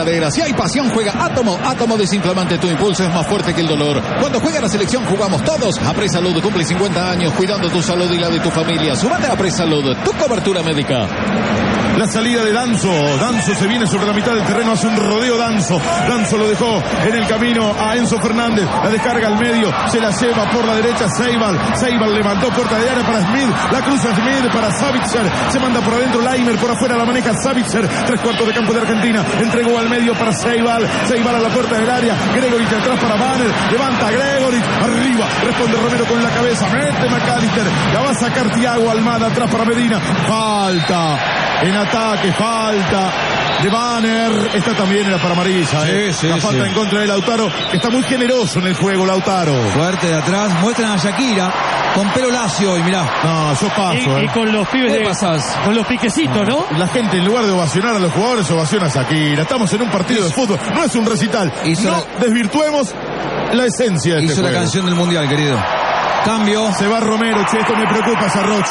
cadera. Si hay pasión, juega Átomo. Átomo desinflamante, tu impulso es más fuerte que el dolor. Cuando juega la selección, jugamos todos. Apresalud cumple 50 años cuidando tu salud y la de tu familia. Sumate a Apresalud, tu cobertura médica. La salida de Danzo. Danzo se viene sobre la mitad del terreno, hace un rodeo Danzo. Danzo lo dejó en el camino a Enzo Fernández. La descarga al medio, se la lleva por la derecha Ceibal. Ceibal levantó puerta de área para Smith. La cruza Smith para Savitzer. Se manda por adentro Laimer, por afuera la maneja Savitzer. 3/4 de campo de Argentina. Entregó al medio para Ceibal. Ceibal a la puerta del área. Gregoric atrás para Banner. Levanta Gregoric. Arriba. Responde Romero con la cabeza. Mete McAllister. La va a sacar Thiago Almada atrás para Medina. Falta. En ataque, falta de Banner. Esta también era para amarilla. La falta en contra de Lautaro, que está muy generoso en el juego, Lautaro. Fuerte de atrás. Muestran a Shakira con pelo lacio y mirá. No, yo paso. Y con los pibes con los piquecitos, ¿no? La gente, en lugar de ovacionar a los jugadores, ovaciona a Shakira. Estamos en un partido de fútbol, no es un recital. No desvirtuemos la esencia de este juego. La canción del Mundial, querido. Cambio. Se va Romero, che, esto me preocupa, Sarroch.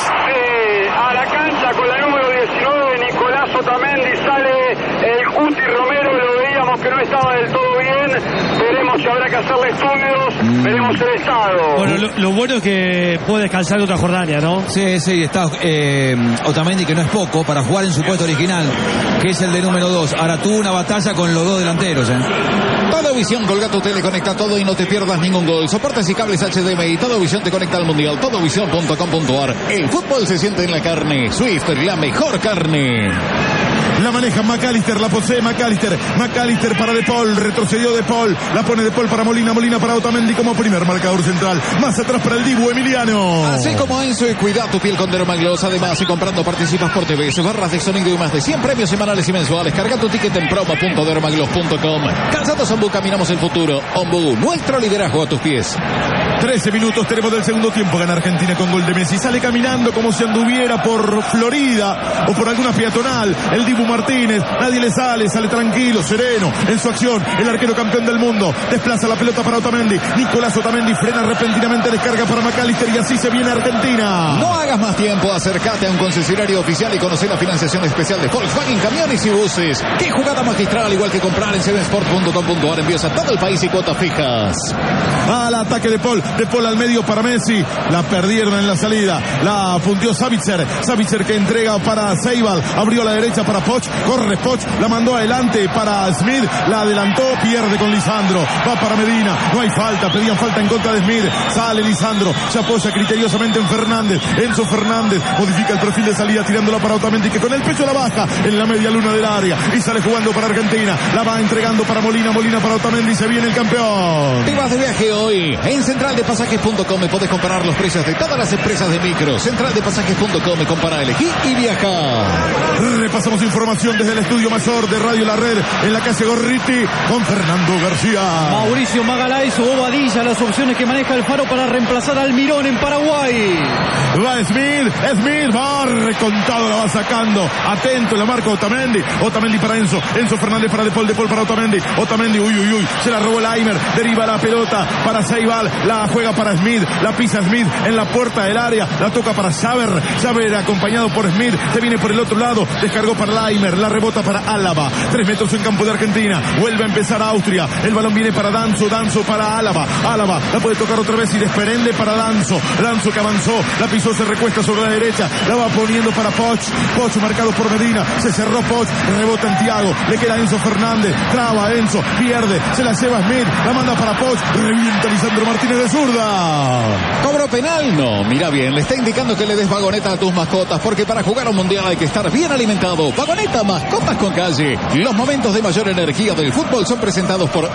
A la cancha con la número 19, Nicolás Otamendi, sale el Cuti Romero, lo veíamos que no estaba del todo bien, veremos si habrá que hacerle estudios, veremos el estado. Bueno, lo bueno es que puede descansar otra Jordania, ¿no? Sí, está Otamendi, que no es poco, para jugar en su puesto original, que es el de número 2. Ahora tuvo una batalla con los dos delanteros, Todovisión, Colgato te le conecta todo y no te pierdas ningún gol. Soportes y cables HDMI. Todovisión te conecta al mundial. Todovisión.com.ar. El fútbol se siente en la carne. Swift, la mejor carne. La maneja McAllister, la posee McAllister. McAllister para De Paul, retrocedió De Paul. La pone De Paul para Molina, Molina para Otamendi como primer marcador central. Más atrás para el Dibu Emiliano. Así como Enzo y cuida tu piel con Dermagloss. Además, y comprando participas por TV, barras de sonido y más de 100 premios semanales y mensuales. Carga tu ticket en promo.dermagloss.com. Calzados Ombú, caminamos el futuro. Ombú, nuestro liderazgo a tus pies. 13 minutos tenemos del segundo tiempo. Gana Argentina con gol de Messi. Sale caminando como si anduviera por Florida o por alguna peatonal. El Dibu Martínez, nadie le sale tranquilo, sereno en su acción. El arquero campeón del mundo desplaza la pelota para Otamendi. Nicolás Otamendi frena repentinamente, descarga para McAllister y así se viene Argentina. No hagas más tiempo, acércate a un concesionario oficial y conoce la financiación especial de Volkswagen Camiones y Buses. Qué jugada magistral, igual que comprar en sevensport.com.ar. Envíos a todo el país y cuotas fijas. Al ataque de Paul al medio para Messi. La perdieron en la salida, la fundió Savitzer que entrega para Ceibal. Abrió la derecha para Poch, corre Poch, la mandó adelante para Smith, la adelantó, pierde con Lisandro, va para Medina, no hay falta, pedían falta en contra de Smith, sale Lisandro, se apoya criteriosamente en Fernández. Enzo Fernández modifica el perfil de salida tirándola para Otamendi, que con el pecho la baja en la media luna del área y sale jugando para Argentina, la va entregando para Molina para Otamendi, se viene el campeón. Te vas de viaje hoy en centraldepasajes.com y podés comparar los precios de todas las empresas de micro. Centraldepasajes.com y compara, elegí y viaja. Repasamos información desde el estudio mayor de Radio La Red en la calle Gorriti con Fernando García. Mauricio Magalhães o Bobadilla, las opciones que maneja el Faro para reemplazar al Mirón en Paraguay. Va Smith, va recontado, la va sacando. Atento, la marca Otamendi para Enzo Fernández para De Paul para Otamendi, uy, se la robó Laimer, deriva la pelota para Ceibal, la juega para Smith, la pisa Smith en la puerta del área, la toca para Xaver acompañado por Smith, se viene por el otro lado, descargó para Laimer, la rebota para Álava, 3 metros en campo de Argentina, vuelve a empezar Austria, el balón viene para Danzo para Álava, la puede tocar otra vez y desprende para Danzo que avanzó, la pisó, se recuesta sobre la derecha, la va poniendo para Poch marcado por Medina, se cerró Poch, rebota en Thiago, le queda Enzo Fernández, traba Enzo, pierde, se la lleva Smith, la manda para Poch, revienta Lisandro Martínez de zurda. ¿Cobro penal? No, mira bien, le está indicando que le des vagoneta a tus mascotas, porque para jugar un mundial hay que estar bien alimentado. Vagoneta, mascotas con calle. Los momentos de mayor energía del fútbol son presentados por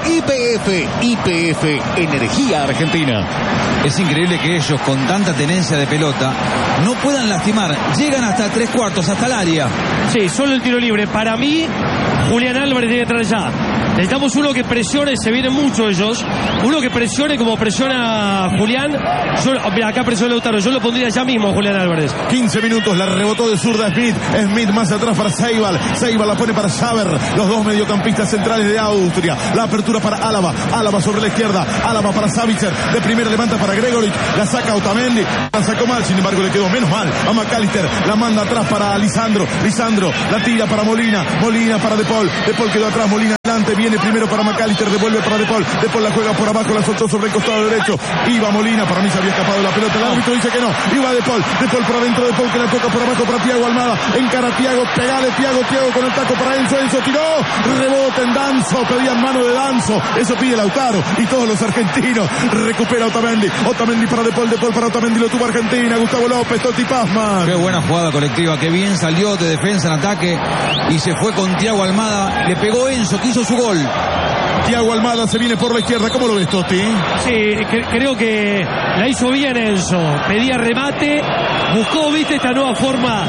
YPF Energía Argentina. Es increíble que ellos, con tanta tenencia de pelota, no puedan lastimar. Llegan hasta 3/4, hasta el área. Sí, solo el tiro libre. Para mí, Julián Álvarez tiene que entrar ya. Necesitamos uno que presione, se vienen mucho ellos. Uno que presione como presiona Julián. Mira, acá presiona Lautaro. Yo lo pondría ya mismo, Julián Álvarez. 15 minutos, la rebotó de zurda Smith más atrás para Ceibal la pone para Xaver, los dos mediocampistas centrales de Austria. La apertura para Álava sobre la izquierda, Álava para Savitzer, de primera levanta para Gregoric, la saca Otamendi, la sacó mal, sin embargo le quedó menos mal a McAllister, la manda atrás para Lisandro, la tira para Molina para De Paul quedó atrás, Molina Viene primero para McAllister, devuelve para De Paul la juega por abajo, la soltó sobre el costado derecho, iba Molina, para mí se había escapado la pelota, el árbitro dice que no, iba De Paul por adentro, De Paul que la toca por abajo para Thiago Almada, encara Thiago, pegale Thiago con el taco para Enzo tiró, rebote en Danzo, pedían mano de Danzo, eso pide Lautaro y todos los argentinos, recupera Otamendi para De Paul para Otamendi, lo tuvo Argentina, Gustavo López, Totti Pazman. Qué buena jugada colectiva, qué bien salió de defensa en ataque y se fue con Thiago Almada, le pegó Enzo, que hizo su gol. Thiago Almada se viene por la izquierda, ¿cómo lo ves, Totti? Sí, creo que la hizo bien Enzo, pedía remate, buscó, viste, esta nueva forma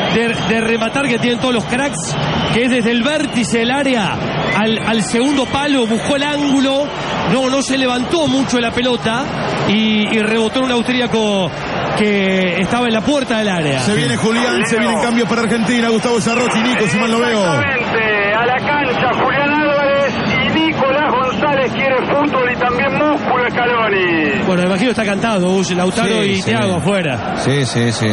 de rematar que tienen todos los cracks, que es desde el vértice del área al segundo palo, buscó el ángulo, no se levantó mucho la pelota y rebotó en un austríaco que estaba en la puerta del área. Se viene Julián, se viene en cambio para Argentina, Gustavo Sarroch y Nico, si mal no veo. Exactamente, a la cancha Julián Álvarez y Nicolás González quiere fútbol y también músculo Scaloni. Bueno, me imagino está cantado Lautaro y Thiago afuera. Sí.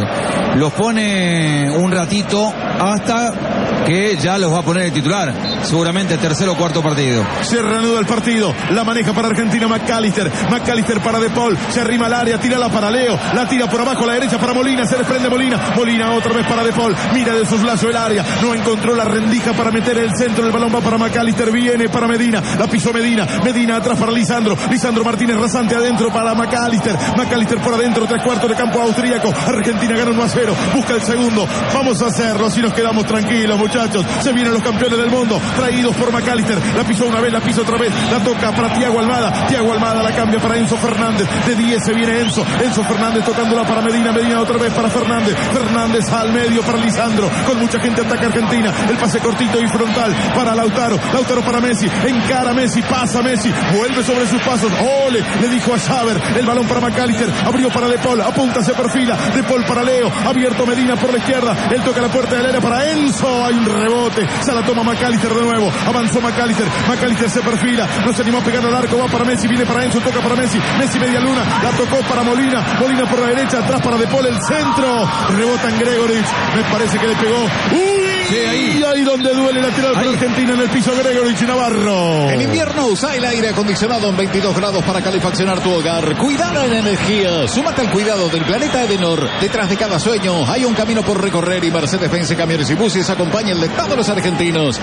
Los pone un ratito hasta que ya los va a poner el titular, seguramente tercer o cuarto partido. Se reanuda el partido, la maneja para Argentina McAllister para De Paul, se arrima al área, tírala para Leo, la tira por abajo a la derecha para Molina, se desprende Molina otra vez para De Paul, mira de soslazo el área, no encontró la rendija para meter el centro, el balón va para McAllister, viene para Medina, la pisó Medina atrás para Lisandro Martínez rasante adentro para McAllister por adentro, 3/4 de campo austríaco, Argentina gana 1-0, busca el segundo, vamos a hacerlo, si nos quedamos tranquilos muchachos, se vienen los campeones del mundo, traídos por McAllister, la pisó una vez, la pisó otra vez, la toca para Thiago Almada la cambia para Enzo Fernández, de 10 se viene Enzo Fernández tocándola para Medina otra vez para Fernández al medio para Lisandro, con mucha gente ataca Argentina, el pase cortito y frontal para Lautaro para Messi, encara Messi, pasa Messi, vuelve sobre sus pasos, ole, le dijo a Xaver, el balón para McAllister, abrió para De Paul, apunta, se perfila, De Paul para Leo, abierto Medina por la izquierda, él toca la puerta del área para Enzo, hay un rebote, se la toma McAllister de nuevo, avanzó McAllister se perfila, no se animó a pegar al arco, va para Messi, viene para Enzo, toca para Messi media luna, la tocó para Molina por la derecha, atrás para De Paul, el centro, rebota en Gregoric, me parece que le pegó, ahí donde duele la tirada para Argentina en el piso, Gregoric y Navarro. En invierno usa el aire acondicionado en 22 grados para calefaccionar tu hogar, cuidar en energía, súmate al cuidado del planeta Edenor, detrás de cada sueño hay un camino por recorrer y Mercedes-Benz Camiones y Buses acompaña el de todos los argentinos.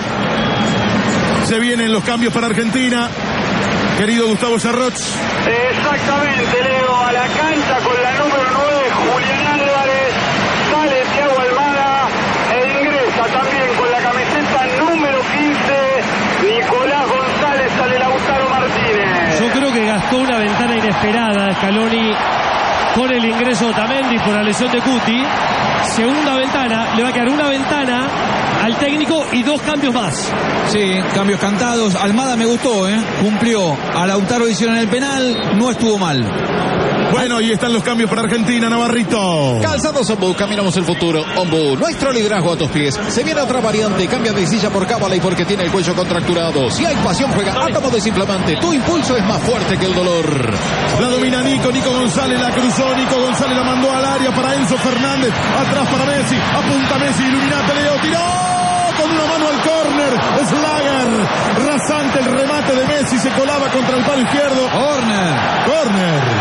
Se vienen los cambios para Argentina, querido Gustavo Sarroch. Exactamente, Leo, a la cancha con la número 9, Julián Álvarez, sale Thiago Almada e ingresa también con la camiseta número 15, Nicolás González, sale Lautaro Martínez. Yo creo que gastó una ventana inesperada Scaloni con el ingreso de Otamendi por la lesión de Cuti. Segunda ventana, le va a quedar una ventana al técnico y 2 cambios más. Sí, cambios cantados. Almada me gustó, cumplió. A Lautaro hicieron el penal, no estuvo mal. Bueno, y están los cambios para Argentina, Navarrito. Calzados Ombu, caminamos el futuro. Ombu, nuestro liderazgo a tus pies. Se viene otra variante, cambia de silla por cábala y porque tiene el cuello contracturado. Si hay pasión, juega átomo desinflamante. Tu impulso es más fuerte que el dolor. La domina Nico González la cruzó, Nico González la mandó al área para Enzo Fernández. Atrás para Messi, apunta Messi, iluminate, Leo, tiró con una mano al córner. Schlager, rasante el remate de Messi, se colaba contra el palo izquierdo. Corner.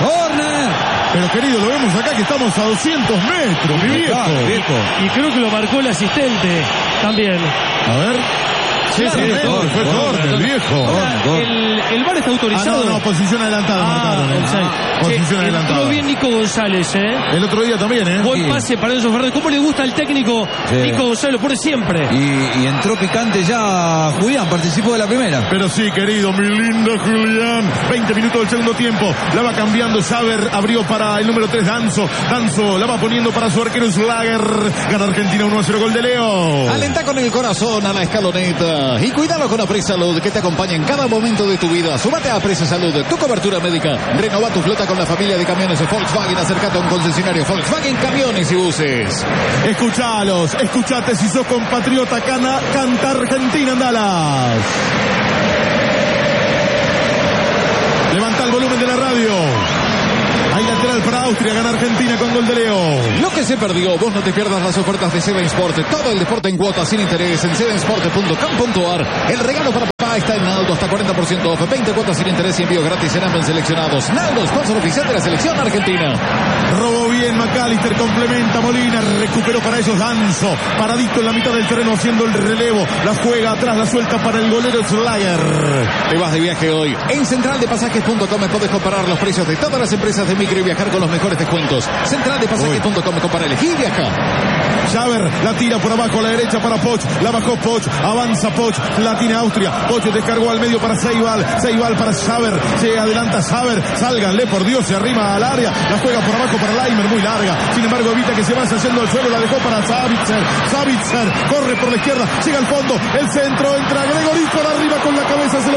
Pero querido, lo vemos acá que estamos a 200 metros, mi viejo. Y creo que lo marcó el asistente también. A ver. Sí, fue corner, viejo. El VAR está autorizado. No, posición adelantada marcaron. Posición adelantada. Entró bien Nico González, El otro día también, Buen pase para Enzo Fernández. ¿Cómo le gusta al técnico Nico González? Lo pone siempre. Y entró picante ya Julián, participó de la primera. Pero sí, querido, mi lindo Julián. 20 minutos del segundo tiempo. La va cambiando Xaver, abrió para el número 3, Danzo la va poniendo para su arquero Schlager. Gana Argentina 1-0, gol de Leo. Alenta con el corazón a la escaloneta. Y cuídalo con Apresa Salud, que te acompaña en cada momento de tu vida. Súmate a Apresa Salud, tu cobertura médica. Renova tu flota con la familia de camiones de Volkswagen. Acércate a un concesionario Volkswagen Camiones y Buses. Escuchalos, escuchate si sos compatriota. Canta Argentina en Dallas. Levanta el volumen de la radio. Hay lateral para Austria, gana Argentina con gol de Leo. Lo que se perdió, vos no te pierdas las ofertas de Seven Sport. Todo el deporte en cuotas sin interés en sevensport.com.ar. El regalo para papá está en Naldo, hasta 40% off, 20 cuotas sin interés y envío gratis en ambos seleccionados. Naldo, sponsor oficial de la selección argentina. Robó bien McAllister, complementa Molina, recuperó para ellos Danzo, paradito en la mitad del terreno haciendo el relevo, la juega atrás, la suelta para el golero Slager. Te vas de viaje hoy. En centraldepasajes.com podés comparar los precios de todas las empresas de micro y viajar con los mejores descuentos. Centraldepasajes.com, compara, elegí y viaja. Javer la tira por abajo a la derecha para Poch, la bajó Poch, avanza Poch, la tiene Austria, Poch descargó al medio para Seibal para Javer, se adelanta Javer, sálganle por Dios, se arrima al área, la juega por abajo para Laimer, muy larga, sin embargo evita que se vaya yendo al suelo, la dejó para Savitzer, corre por la izquierda, llega al fondo, el centro, entra Gregoric por arriba con la cabeza, se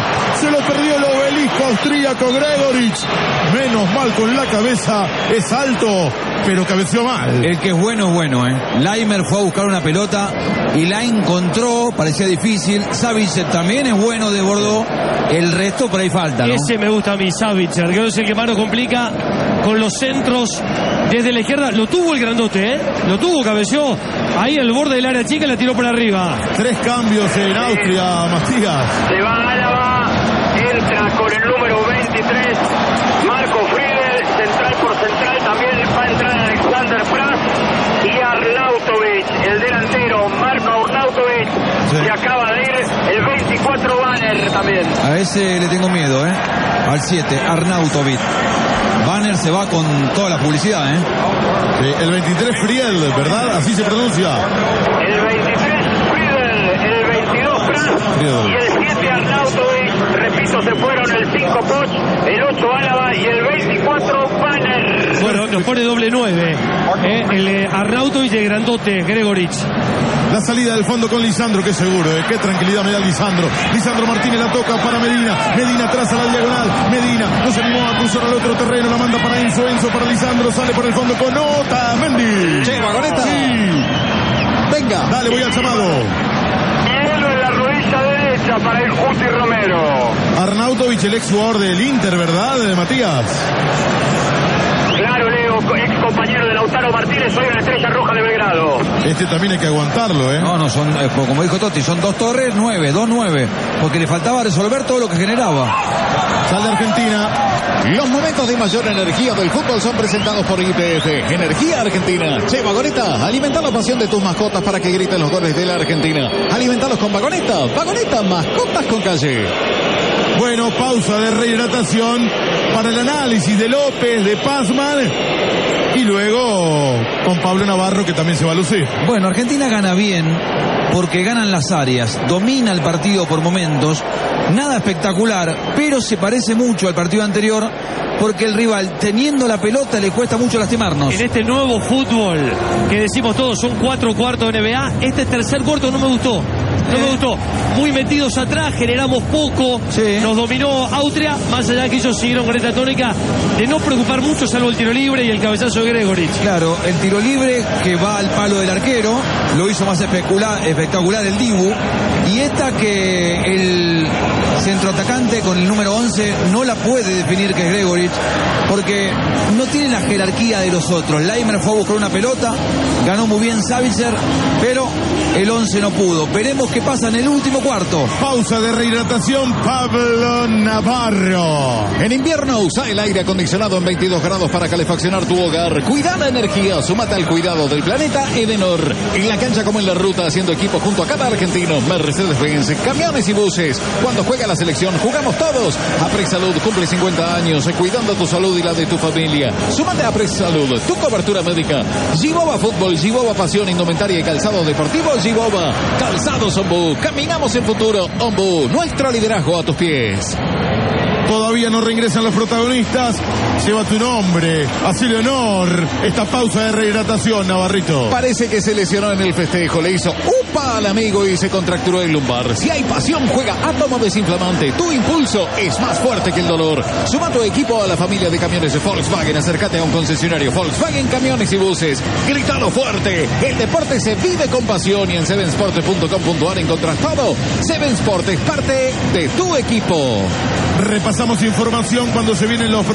lo perdió el obelisco austríaco Gregoric, menos mal con la cabeza, es alto, pero cabeceó mal. El que es bueno, Laimer fue a buscar una pelota y la encontró, parecía difícil. Savitzer también es bueno, desbordó. El resto por ahí falta, ¿no? Ese me gusta a mí, Savitzer, que es el que más nos complica con los centros desde la izquierda. Lo tuvo el grandote, lo tuvo, cabeceó ahí al borde del área chica y la tiró por arriba. 3 cambios en Austria, Matías. Se va Álava, entra con el número 23, Marco Friedel, central por central, también va a entrar Alexander Pras y Arnautovic, el delantero, Marco Arnautovic, se acaba de ir, el 24 Banner también. A ese le tengo miedo, al 7, Arnautovic. Banner se va con toda la publicidad, Sí, el 23 Friedel, ¿verdad? Así se pronuncia. El 23 Friedel, el 22 Pras y el 7 Arnautovic, repito, se fueron el 5 Poch, el 8 Álava y el 24 Banner. Bueno, nos pone doble 9, el Arnautovic y el grandote Gregoric. La salida del fondo con Lisandro, qué seguro, qué tranquilidad me da Lisandro. Lisandro Martínez la toca para Medina. Medina atrás a la diagonal. Medina no se animó a cruzar al otro terreno, la manda para Enzo. Enzo para Lisandro, sale por el fondo con Otamendi. Che, vagoneta. Sí. Venga. Dale, voy al llamado. Hielo en la rodilla derecha para el Cuti Romero. Arnautovic, el ex jugador del Inter, ¿verdad, Matías? Claro, Leo, ex compañero de Lautaro Martínez, hoy en la Estrella Roja de Belgrado. Este también hay que aguantarlo, No, son, como dijo Totti, son 2 torres, 2-9, porque le faltaba resolver todo lo que generaba. Sale Argentina. Los momentos de mayor energía del fútbol son presentados por YPF, Energía Argentina. Che, Vagoneta, alimenta la pasión de tus mascotas para que griten los goles de la Argentina. Alimentalos con Vagoneta, mascotas con calle. Bueno, pausa de rehidratación para el análisis de López, de Pazman y luego con Pablo Navarro, que también se va a lucir. Bueno, Argentina gana bien porque ganan las áreas, domina el partido por momentos, nada espectacular, pero se parece mucho al partido anterior porque el rival, teniendo la pelota, le cuesta mucho lastimarnos. En este nuevo fútbol que decimos todos son 4 cuartos de NBA, este tercer cuarto no me gustó. Muy metidos atrás, generamos poco, nos dominó Austria, más allá de que ellos siguieron con esta tónica de no preocupar mucho, salvo el tiro libre y el cabezazo de Gregoric. Claro, el tiro libre que va al palo del arquero, lo hizo más espectacular el Dibu, y esta que el centroatacante con el número 11 no la puede definir, que es Gregoric, porque no tiene la jerarquía de los otros. Laimer fue a buscar una pelota, ganó muy bien Savitzer, pero el 11 no pudo. Veremos qué pasa en el último cuarto. Pausa de rehidratación, Pablo Navarro. En invierno usa el aire acondicionado en 22 grados para calefaccionar tu hogar. Cuida la energía, sumate al cuidado del planeta Edenor. En la cancha como en la ruta, haciendo equipo junto a cada argentino. Mercedes-Benz, camiones y buses. Cuando juega la selección, jugamos todos. Salud cumple 50 años, cuidando tu salud y la de tu familia. Súmate a Salud, tu cobertura médica. Giboba Fútbol, Giboba Pasión, Indumentaria y Calzado Deportivo, Giboba. Calzados Ombú, caminamos en futuro. Ombú, nuestro liderazgo a tus pies. Todavía no reingresan los protagonistas. Lleva tu nombre, hacele honor. Esta pausa de rehidratación, Navarrito. Parece que se lesionó en el festejo. Le hizo upa al amigo y se contracturó el lumbar. Si hay pasión, juega Átomo Desinflamante. Tu impulso es más fuerte que el dolor. Suma tu equipo a la familia de camiones de Volkswagen. Acércate a un concesionario Volkswagen Camiones y Buses. Grítalo fuerte. El deporte se vive con pasión y en sevensport.com.ar encontrás todo. Seven Sport es parte de tu equipo. Repasamos información cuando se vienen los protagonistas.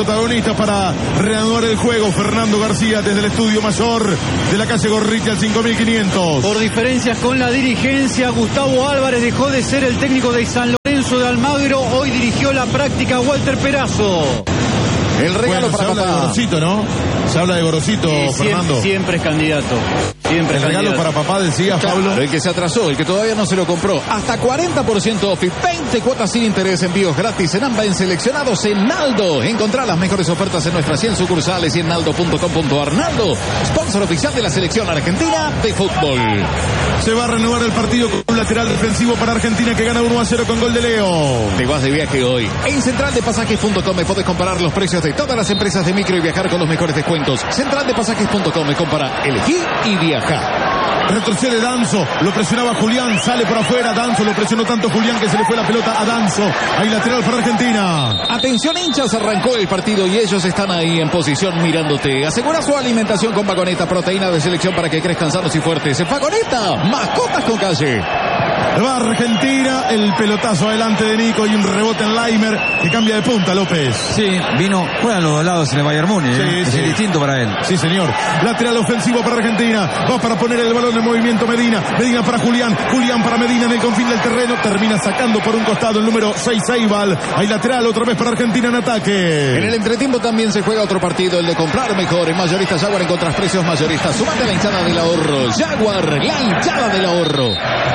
lista para reanudar el juego. Fernando García desde el estudio mayor de la calle Gorriti al 5500. Por diferencias con la dirigencia, Gustavo Álvarez dejó de ser el técnico de San Lorenzo de Almagro. Hoy dirigió la práctica Walter Perazo. El regalo Bueno, para se habla de papá. Gorosito, ¿no? Se habla de Gorosito, Fernando. Siempre es candidato. Siempre El es regalo candidato. para papá, decía Pablo. El que se atrasó, el que todavía no se lo compró. Hasta 40% off y 20 cuotas sin interés, envíos gratis en AMBA en seleccionados en Naldo. Encontrá las mejores ofertas en nuestras 100 sucursales y en naldo.com.ar. Naldo, sponsor oficial de la selección argentina de fútbol. Se va a reanudar el partido con un lateral defensivo para Argentina que gana 1-0 con gol de Leo. Te vas de viaje hoy. En centraldepasajes.com podés comparar los precios de todas las empresas de micro y viajar con los mejores descuentos. Centraldepasajes.com, compara, elegí y viaja. Retrocede Danzo, lo presionaba Julián, sale por afuera, Danzo lo presionó tanto Julián que se le fue la pelota a Danzo. Hay lateral para Argentina. Atención hinchas, arrancó el partido y ellos están ahí en posición mirándote. Asegura su alimentación con Vagoneta, proteína de selección para que crezcan sanos y fuertes. Vagoneta, mascotas con calle. Va Argentina, el pelotazo adelante de Nico y un rebote en Laimer que cambia de punta López. Sí, juegan los dos lados en el Bayern Múnich. Sí, sí. Es distinto para él. Sí, señor. Lateral ofensivo para Argentina. Va para poner el balón en movimiento Medina. Medina para Julián. Julián para Medina en el confín del terreno. Termina sacando por un costado el número 6 Seibal. Hay lateral otra vez para Argentina en ataque. En el entretiempo también se juega otro partido, el de comprar mejor. En Mayorista Jaguar encontrás precios mayoristas. Sumate a la hinchada del ahorro. Jaguar, la hinchada del ahorro.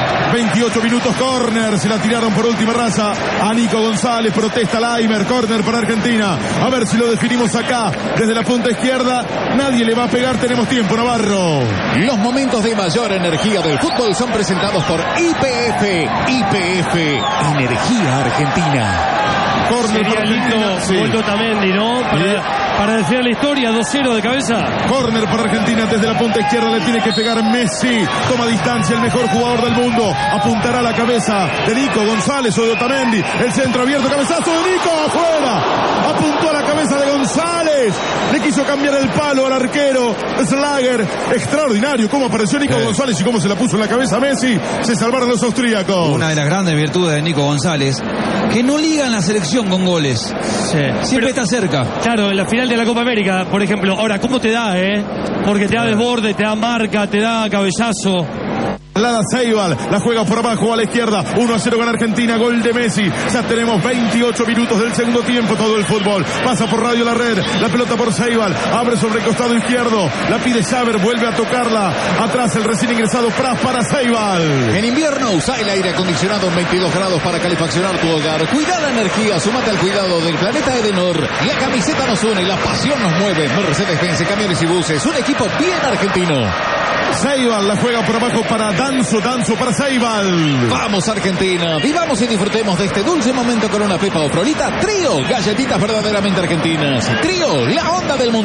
28 minutos, córner, se la tiraron por última raza a Nico González, protesta Laimer, córner para Argentina, a ver si lo definimos acá, desde la punta izquierda, nadie le va a pegar, tenemos tiempo, Navarro. Los momentos de mayor energía del fútbol son presentados por YPF, YPF, Energía Argentina. Córner Sería para lindo Argentina, sí. gol de Otamendi, ¿no? Para definir la historia, 2-0 de cabeza. Córner para Argentina, desde la punta izquierda le tiene que pegar Messi, toma distancia el mejor jugador del mundo, apuntará la cabeza de Nico González o de Otamendi, el centro abierto, cabezazo de Nico, afuera, apuntó a la cabeza de González, le quiso cambiar el palo al arquero Schlager, extraordinario cómo apareció Nico González y cómo se la puso en la cabeza a Messi, se salvaron los austríacos. Una de las grandes virtudes de Nico González, que no liga en la selección con goles. Sí. Siempre está cerca. Claro, en la final de la Copa América, por ejemplo. Ahora, ¿cómo te da, Porque te da desborde, te da marca, te da cabezazo. Lada Seibal, la juega por abajo a la izquierda, 1-0 gana Argentina, gol de Messi, ya tenemos 28 minutos del segundo tiempo, todo el fútbol, pasa por Radio La Red, la pelota por Seibal, abre sobre el costado izquierdo, la pide Saber, vuelve a tocarla, atrás el recién ingresado Pras para Seibal. En invierno usa el aire acondicionado en 22 grados para calefaccionar tu hogar. Cuida la energía, sumate al cuidado del planeta Edenor. La camiseta nos une, la pasión nos mueve. Mercedes-Benz, camiones y buses, un equipo bien argentino. Seibal la juega por abajo para Danzo para Seibal. Vamos Argentina, vivamos y disfrutemos de este dulce momento con una pepa o prolita Trío, galletitas verdaderamente argentinas. Trío, la onda del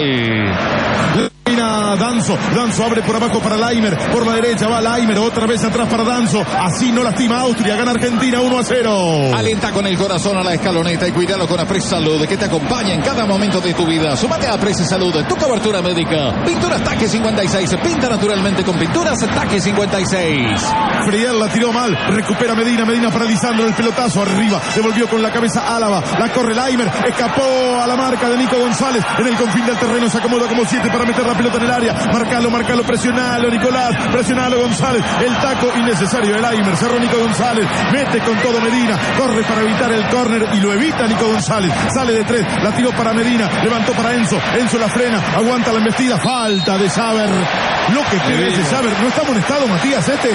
mundial. Danzo abre por abajo para Laimer, por la derecha va Laimer, otra vez atrás para Danzo, así no lastima Austria, gana Argentina 1-0. Alenta con el corazón a la escaloneta y cuídalo con Apresi Salud, que te acompaña en cada momento de tu vida. Súmate a Apresi Salud, tu cobertura médica. Pinturas Taque 56, pinta naturalmente con Pinturas Taque 56. Friel la tiró mal, recupera Medina para Lisandro, el pelotazo arriba, devolvió con la cabeza Álava, la corre Laimer, escapó a la marca de Nico González, en el confín del terreno se acomoda como 7 para meter la pelota en el área, marcalo, presionalo Nicolás, presionalo González, el taco innecesario de Laimer, cerró Nico González, mete con todo Medina, corre para evitar el córner y lo evita Nico González, sale de 3, la tiró para Medina, levantó para Enzo la frena, aguanta la embestida, falta de Saber, lo que te ese Saber, ¿no está amonestado Matías este?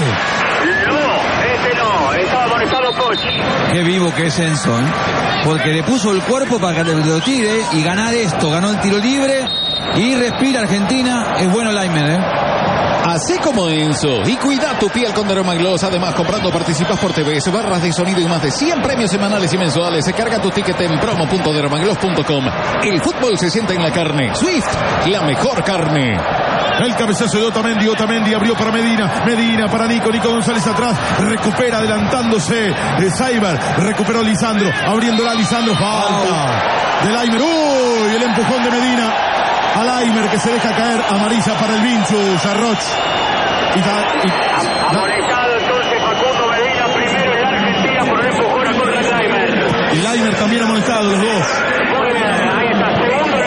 No, estaba amonestado Koch. Qué vivo que es Enzo, porque le puso el cuerpo para que lo tire y ganar esto, ganó el tiro libre y respira Argentina, es bueno Laimer, Así como Enzo. Y cuida tu piel con Dermagloss. Además, comprando participas por TV, barras de sonido y más de 100 premios semanales y mensuales. Se carga tu ticket en promo.dermagloss.com. El fútbol se siente en la carne. Swift, la mejor carne. El cabezazo de Otamendi abrió para Medina para Nico González atrás, recupera adelantándose Seibal, recuperó Lisandro, abriéndola Lisandro, falta de Laimer, uy, el empujón de Medina a Laimer que se deja caer, amarilla para el Vinchu Sarroch. Amonestado entonces Facundo Medina primero en la Argentina por el empujón a contra Laimer. Y Laimer también amonestado, los dos. Muy bien, ahí está, segundo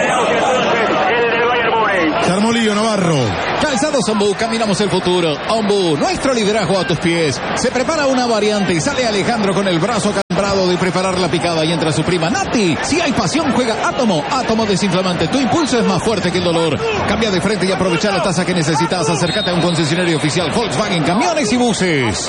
Todos Ombú caminamos el futuro. Ombú, nuestro liderazgo a tus pies. Se prepara una variante y sale Alejandro con el brazo cambrado de preparar la picada y entra su prima Nati. Si hay pasión, juega Átomo. Átomo desinflamante. Tu impulso es más fuerte que el dolor. Cambia de frente y aprovecha la tasa que necesitas. Acércate a un concesionario oficial Volkswagen Camiones y Buses.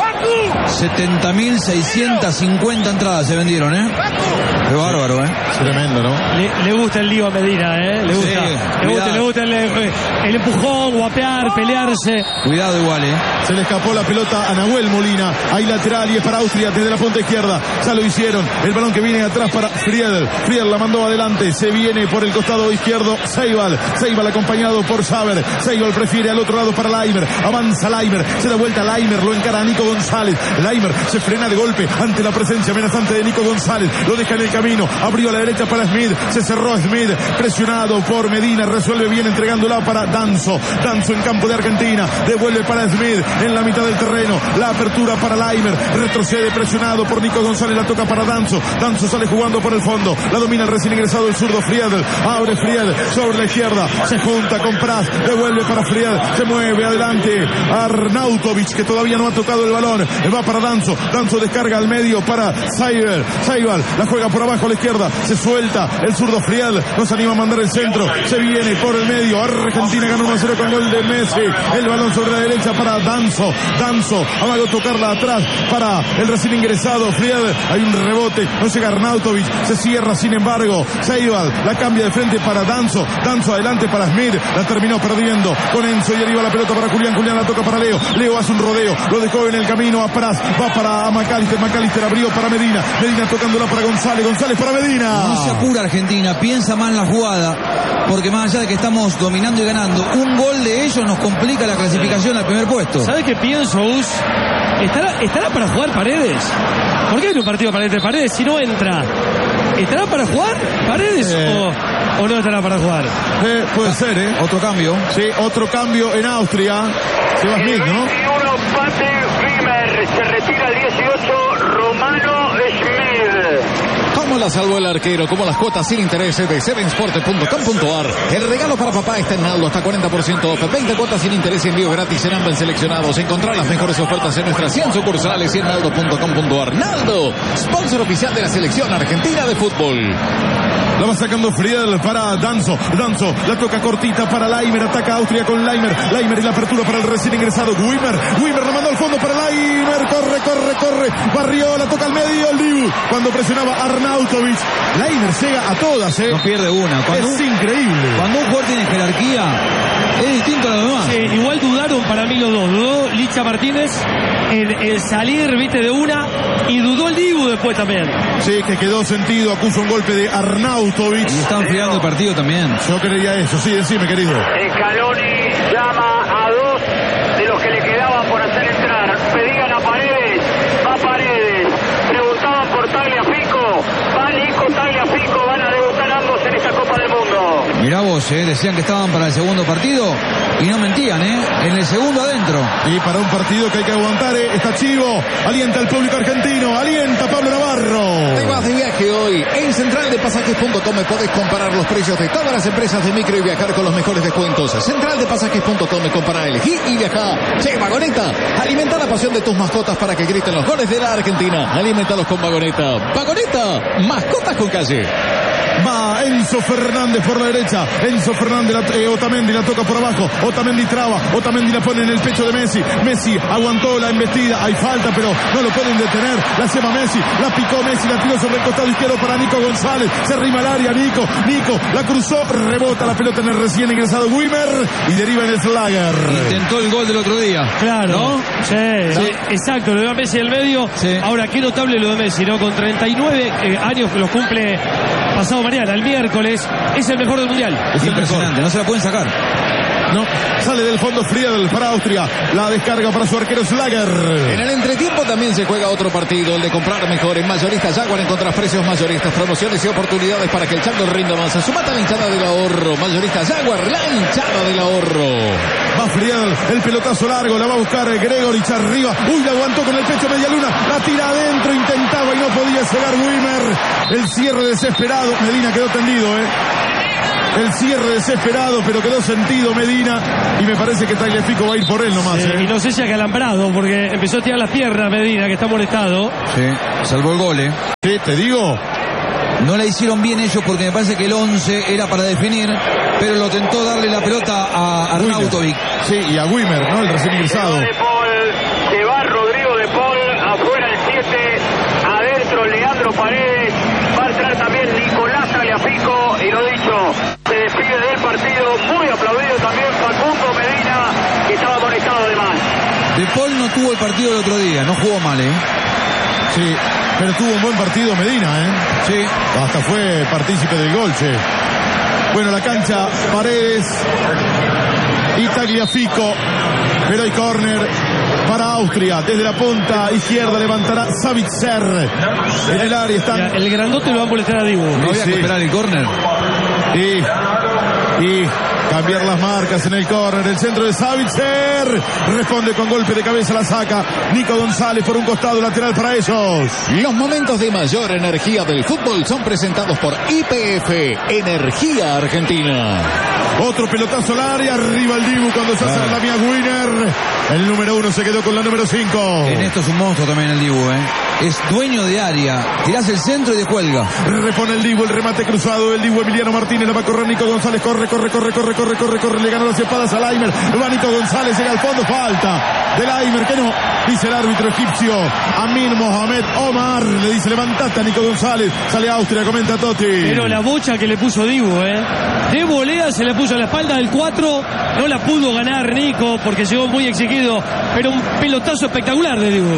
70.650 entradas se vendieron, ¿eh? Qué bárbaro, ¿eh? Tremendo, ¿no? Le gusta el lío a Medina, ¿eh? Le gusta. Sí, le gusta el empujón, guapear, pelearse. Cuidado igual, ¿eh? Se le escapó la pelota a Nahuel Molina. Hay lateral y es para Austria desde la punta izquierda. Ya lo hicieron. El balón que viene atrás para Friedel. Friedel la mandó adelante. Se viene por el costado izquierdo Seibal. Seibal acompañado por Saber. Seibal prefiere al otro lado para Laimer. Avanza Laimer. Se da vuelta Laimer. Lo encara a Nico González. Laimer se frena de golpe ante la presencia amenazante de Nico González. Lo deja en el camino. Abrió a la derecha para Smith. Se cerró Smith. Presionado por Medina. Resuelve bien entregándola para Danzo. Danzo en campo de Argentina. Devuelve para Smith en la mitad del terreno. La apertura para Laimer. Retrocede presionado por Nico González. La toca para Danzo. Danzo sale jugando por el fondo. La domina el recién ingresado el zurdo Friedel. Abre Friedel sobre la izquierda. Se junta con Pras. Devuelve para Friedel. Se mueve adelante Arnautovic, que todavía no ha tocado el balón. Va para Danzo. Danzo descarga al medio para Seibal. Seibal la juega por abajo a la izquierda. Se suelta el zurdo Friedel. No se anima a mandar el centro. Se viene por el medio. Argentina gana 1-0 con gol de Messi. El balón sobre la derecha para Danzo. Danzo amago tocarla atrás para el recién ingresado Friedel. Hay un rebote. No llega Arnautovic. Se cierra sin embargo. Seibal la cambia de frente para Danzo. Danzo adelante para Smith. La terminó perdiendo con Enzo y arriba la pelota para Julián. Julián la toca para Leo. Leo hace un rodeo. Lo dejó en el camino a Pras. Va para McAllister. McAllister abrió para Medina. Medina tocándola para González. González para Medina. No se apura Argentina. Piensa más en la jugada. Porque más allá de que estamos dominando y ganando, un gol de ellos nos complica la clasificación al primer puesto. ¿Sabes qué pienso, Gus? ¿Estará para jugar Paredes? ¿Por qué hay un partido para Paredes si no entra? ¿Estará para jugar Paredes o no estará para jugar? Puede ser, ¿eh? Otro cambio. Sí, otro cambio en Austria. Se va Smith, ¿no? 21 Pate Wimmer. Se retira el 18 Romano Schmid. ¿Cómo la salvó el arquero? Como las cuotas sin intereses de sevensport.com.ar. El regalo para papá está en Naldo, hasta 40% off. 20 cuotas sin interés y envío gratis en ambas seleccionados. Encontrar las mejores ofertas en nuestras 100 sucursales y en naldo.com.ar. Naldo, sponsor oficial de la selección argentina de fútbol. La va sacando Friedel para Danzo. Danzo la toca cortita para Laimer. Ataca Austria con Laimer. Laimer y la apertura para el recién ingresado Wimmer. Wimmer la mandó al fondo para Laimer. Corre. Barrió, la toca al medio el Dibu. Cuando presionaba Arnautovic. Laimer llega a todas, ¿eh? No pierde una. Es increíble. Cuando un jugador tiene jerarquía, es distinto a los demás. Sí, igual dudaron para mí los dos. Dudó Licha Martínez en salir, viste, de una. Y dudó el Dibu después también. Sí, que quedó sentido. Acusa un golpe de Arnautovic. Y está enfriando el partido también. Yo creería eso. Sí, decime, querido. Scaloni llama a dos de los que le quedaban por hacer entrar. Pedían a Paredes. Va Paredes. Preguntaban por Tagliafico. Va Nico Tagliafico. Van a debutar ambos en esta Copa del Mundo. Mirá vos, decían que estaban para el segundo partido y no mentían, en el segundo adentro. Y para un partido que hay que aguantar, está Chivo. Alienta al público argentino. Alienta Pablo Navarro. Te vas de viaje hoy. En centraldepasajes.com podés comparar los precios de todas las empresas de micro y viajar con los mejores descuentos. Centraldepasajes.com, compara, elegí y viajá. Che, Vagoneta, alimenta la pasión de tus mascotas para que griten los goles de la Argentina. Alimentalos con Vagoneta. Vagoneta, mascotas con calle. Va Enzo Fernández por la derecha. Enzo Fernández, Otamendi la toca por abajo. Otamendi traba. Otamendi la pone en el pecho de Messi. Messi aguantó la embestida. Hay falta, pero no lo pueden detener. La lleva Messi. La picó Messi. La tiró sobre el costado izquierdo para Nico González. Se arrima al área. Nico la cruzó. Rebota la pelota en el recién ingresado Wimmer. Y deriva en el Flagger. Intentó el gol del otro día. Claro. ¿No? Sí, exacto. Lo de Messi en el medio. Sí. Ahora, qué notable lo de Messi, ¿no? Con 39 años que los cumple pasado mañana, el miércoles, es el mejor del mundial. Es impresionante, no se la pueden sacar. No, sale del fondo Friedel para Austria. La descarga para su arquero Schlager. En el entretiempo también se juega otro partido, el de comprar mejor. En Mayoristas Jaguar encontrás precios mayoristas, promociones y oportunidades para que el chango rinda más. Sumate a la hinchada del ahorro. Mayoristas Jaguar, la hinchada del ahorro. Va Friedel, el pelotazo largo, la va a buscar Gregorich arriba. Uy, la aguantó con el pecho media luna. La tira adentro, intentaba y no podía llegar Wimmer. El cierre desesperado. Medina quedó tendido, el cierre desesperado, pero quedó sentido Medina y me parece que Tagliafico va a ir por él nomás. Y no sé si acalambrado, porque empezó a tirar las piernas Medina, que está molestado. Sí, salvó el gol, Sí, te digo. No la hicieron bien ellos porque me parece que el 11 era para definir, pero lo tentó darle la pelota a Arnautovic. Sí, y a Wimmer, ¿no? El recién ingresado. Se va Rodrigo de Paul, afuera el 7, adentro Leandro Paredes, va a entrar también Nicolás Tagliafico, y lo dicho, se despide del partido, muy aplaudido también Facundo Medina, que estaba conectado además. De Paul no tuvo el partido el otro día, no jugó mal, Sí, pero tuvo un buen partido Medina, Sí. Hasta fue partícipe del gol, che. Bueno, la cancha, Paredes y Tagliafico, pero hay córner para Austria. Desde la punta izquierda levantará Savitzer. En el área están... El grandote lo va a molestar a Dibu. No había que esperar el córner. Y cambiar las marcas en el córner. El centro de Savitzer. Responde con golpe de cabeza, la saca Nico González por un costado, lateral para ellos. Los momentos de mayor energía del fútbol son presentados por YPF, Energía Argentina. Otro pelotazo al área, arriba el Dibu cuando se hace la mía Winer. El número 1 se quedó con la número 5. En esto es un monstruo también el Dibu, Es dueño de área. Tirás el centro y descuelga. Repone el Dibu, el remate cruzado del Dibu. Emiliano Martínez, la va a correr Nico González. Corre. Le ganó las espadas a Laimer. Va Nico González, llega al fondo. Falta de Laimer, que no. Dice el árbitro egipcio. Amin Mohamed Omar. Le dice, levantate a Nico González. Sale Austria, comenta Totti. Pero la bocha que le puso Dibu, De volea se le puso a la espalda del 4. No la pudo ganar Nico porque llegó muy exigido. Pero un pelotazo espectacular de Dibu.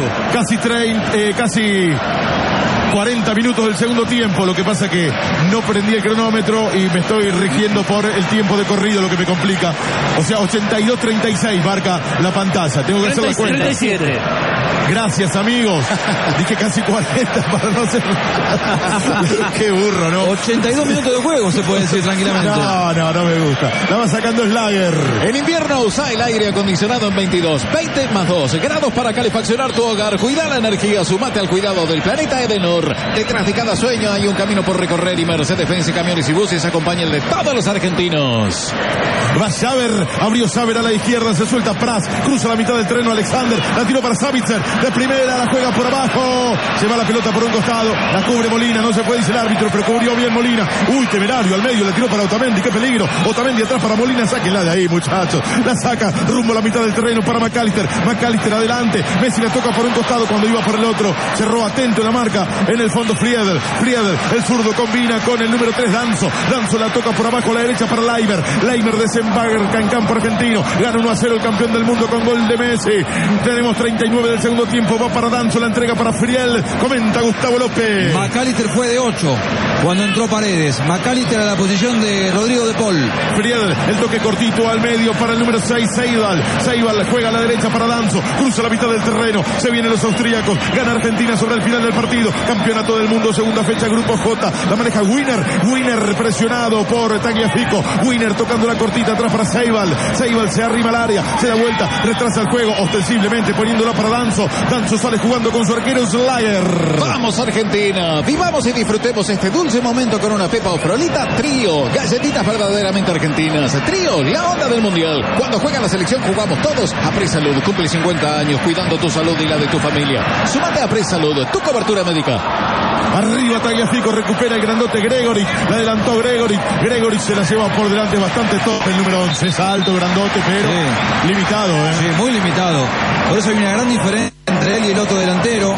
Casi 40 minutos del segundo tiempo. Lo que pasa que no prendí el cronómetro y me estoy rigiendo por el tiempo de corrido, lo que me complica. O sea, 82-36 marca la pantalla. Tengo que hacer la cuenta. 37. Gracias, amigos. Dije casi 40 para no ser... Qué burro, ¿no? 82 minutos de juego se puede decir tranquilamente. No me gusta. La va sacando Slager. En invierno usa el aire acondicionado en 22, 20 más 2 grados para calefaccionar tu hogar. Cuida la energía, sumate al cuidado del planeta Edenor. Detrás de cada sueño hay un camino por recorrer y Mercedes-Benz Camiones y Buses acompaña el de todos los argentinos. Va Saber, abrió Saber a la izquierda, se suelta Pras, cruza la mitad del terreno Alexander, la tiró para Savitzer, de primera, la juega por abajo, se va la pelota por un costado, la cubre Molina, no se puede, dice el árbitro, pero cubrió bien Molina. Uy, temerario al medio, la tiró para Otamendi, qué peligro. Otamendi atrás para Molina, sáquenla de ahí, muchachos. La saca rumbo a la mitad del terreno para McAllister adelante, Messi la toca por un costado cuando iba por el otro, cerró atento en la marca, en el fondo Friedel, el zurdo combina con el número 3 Danzo la toca por abajo a la derecha para Laimer desembarca en campo argentino, gana 1-0 el campeón del mundo con gol de Messi. Tenemos 39 del segundo tiempo, va para Danzo, la entrega para Friedel, comenta Gustavo López. McAllister fue de 8 cuando entró Paredes, McAllister a la posición de Rodrigo de Paul. Friedel, el toque cortito al medio para el número 6 Seibal juega a la derecha para Danzo, cruza la mitad del terreno, se vienen los austríacos, gana Argentina sobre el final del partido, campeonato del mundo, segunda fecha, grupo J, la maneja Winer presionado por Tagliafico, Winer tocando la cortita atrás para Seibal se arrima al área, se da vuelta, retrasa el juego, ostensiblemente poniéndola para Danzo sale jugando con su arquero Slager. Vamos Argentina, vivamos y disfrutemos este dulce momento con una pepa o frolita Trío, galletitas verdaderamente argentinas. Trío, la onda del mundial. Cuando juega la selección jugamos todos. Apresalud cumple 50 años cuidando tu salud y la de tu familia. Sumate a Apresalud, tu cobertura médica. Arriba Tagliafico, recupera el grandote Gregori, la adelantó Gregori se la lleva por delante bastante top el número 11, es alto, grandote, pero limitado, Sí, muy limitado. Por eso hay una gran diferencia entre él y el otro delantero.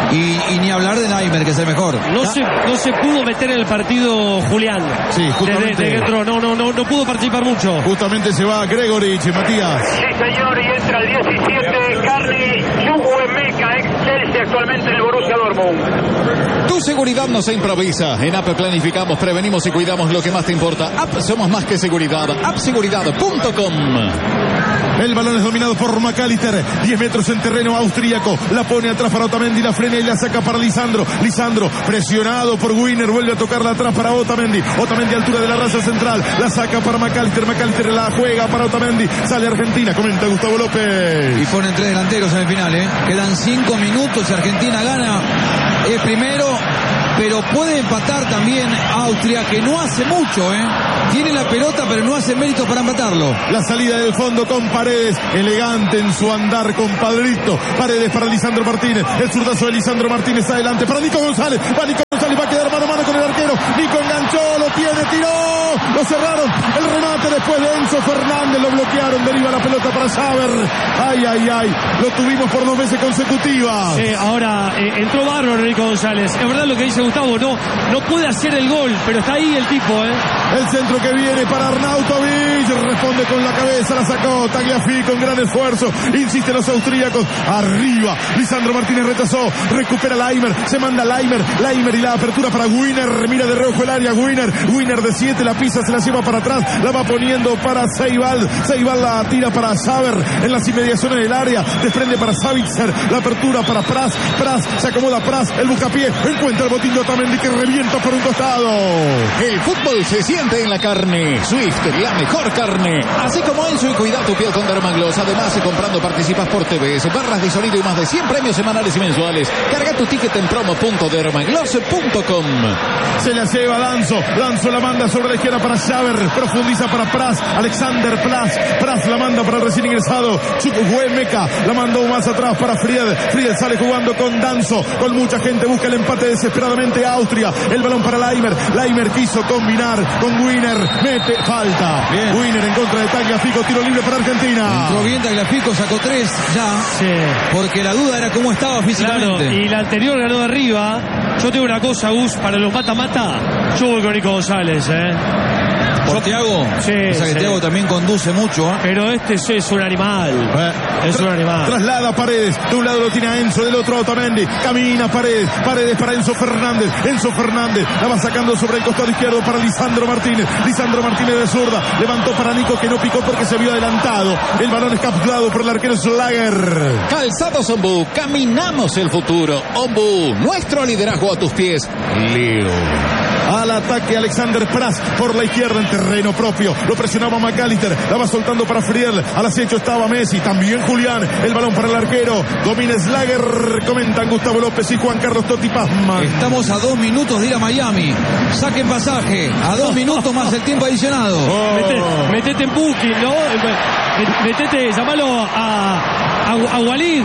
Y ni hablar de Laimer, que es el mejor. No se pudo meter en el partido Julián. Sí, justamente. Desde que entró, no pudo participar mucho. Justamente se va Gregori, Matías. Sí, señor, y entra el 17, Carly Chukwuemeka, ex Chelsea, actualmente en el Borussia Dortmund. Tu seguridad no se improvisa. En App planificamos, prevenimos y cuidamos lo que más te importa. App, somos más que seguridad. Appseguridad.com. El balón es dominado por McAllister, 10 metros en terreno austríaco, la pone atrás para Otamendi, la frena y la saca para Lisandro, presionado por Winer, vuelve a tocarla atrás para Otamendi, altura de la raza central, la saca para McAllister la juega para Otamendi, sale Argentina, comenta Gustavo López. Y ponen 3 delanteros en el final, quedan 5 minutos, Argentina gana, es primero pero puede empatar también Austria, que no hace mucho, tiene la pelota pero no hace mérito para empatarlo. La salida del fondo con Paredes, elegante en su andar, compadrito. Paredes para Lisandro Martínez, el zurdazo de Lisandro Martínez adelante para Nico González, va a quedar mano a mano con el arquero. Nico enganchó, lo tiene, tiró, lo cerraron, el remate después de Enzo Fernández, lo bloquearon, deriva la pelota para Xaver. Ay, lo tuvimos por 2 veces consecutivas. Ahora entró bárbaro Nico González. Es verdad lo que dice Gustavo, no puede hacer el gol, pero está ahí el tipo, El centro que viene para Arnautovic, responde con la cabeza, la sacó Tagliafico con gran esfuerzo, insisten los austríacos, arriba, Lisandro Martínez retazó, recupera Laimer, se manda Laimer y la apertura para Winer, mira de reojo el área, Winer de 7, la pisa, se la lleva para atrás, la va poniendo para Ceibal la tira para Xaver en las inmediaciones del área, desprende para Savitzer, la apertura para Pras, se acomoda Pras, el buscapié, encuentra el botín de Otamendi que revienta por un costado. El fútbol se siente en la carne. Swift, la mejor carne. Así como Enzo, y cuida tu piel con Dermagloss. Además, comprando participas por TVs, barras de sonido y más de 100 premios semanales y mensuales. Carga tu ticket en promo.dermagloss.com. Se la lleva Danzo la manda sobre la izquierda para Xaver, profundiza para Pras, Alexander Pras la manda para el recién ingresado Chukwuemeka, la mandó más atrás para Fried sale jugando con Danzo, con mucha gente, busca el empate desesperadamente Austria, el balón para Laimer quiso combinar con Winer, mete, falta. Bien. Winer en contra de Tagliafico, tiro libre para Argentina. Entró bien Tagliafico, sacó 3 ya, sí, porque la duda era cómo estaba físicamente. Claro, y la anterior ganó de arriba. Yo tengo una cosa, Gus, para los mata-mata, yo voy con Nico González, ¿Por Thiago? Sí. O sea que Thiago también conduce mucho, Pero este es un animal. Es un animal. Traslada Paredes. De un lado lo tiene a Enzo, del otro a Otamendi. Camina Paredes para Enzo Fernández. La va sacando sobre el costado izquierdo para Lisandro Martínez de zurda. Levantó para Nico, que no picó porque se vio adelantado. El balón es capturado por el arquero Schlager. Calzados Ombu, caminamos el futuro. Ombu, nuestro liderazgo a tus pies. Leo. Al ataque Alexander Pras por la izquierda en terreno propio. Lo presionaba McAllister. La va soltando para Friedel. Al acecho estaba Messi. También Julián. El balón para el arquero. Domínguez Schlager. Comentan Gustavo López y Juan Carlos Totti Pazman. Estamos a 2 minutos de ir a Miami. Saquen pasaje. A 2 minutos más el tiempo adicionado. Metete en booking, ¿no? Metete, llamalo a Walid.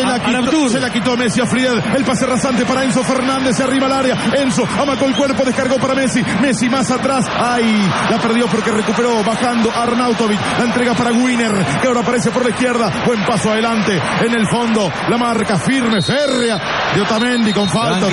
Se la quitó Messi a Friedel. El pase rasante para Enzo Fernández. Se arriba al área. Enzo amacó el cuerpo. Descargó para Messi más atrás, la perdió porque recuperó bajando Arnautovic, la entrega para Winer, que ahora aparece por la izquierda, buen paso adelante, en el fondo, la marca firme, férrea, de Otamendi con falta.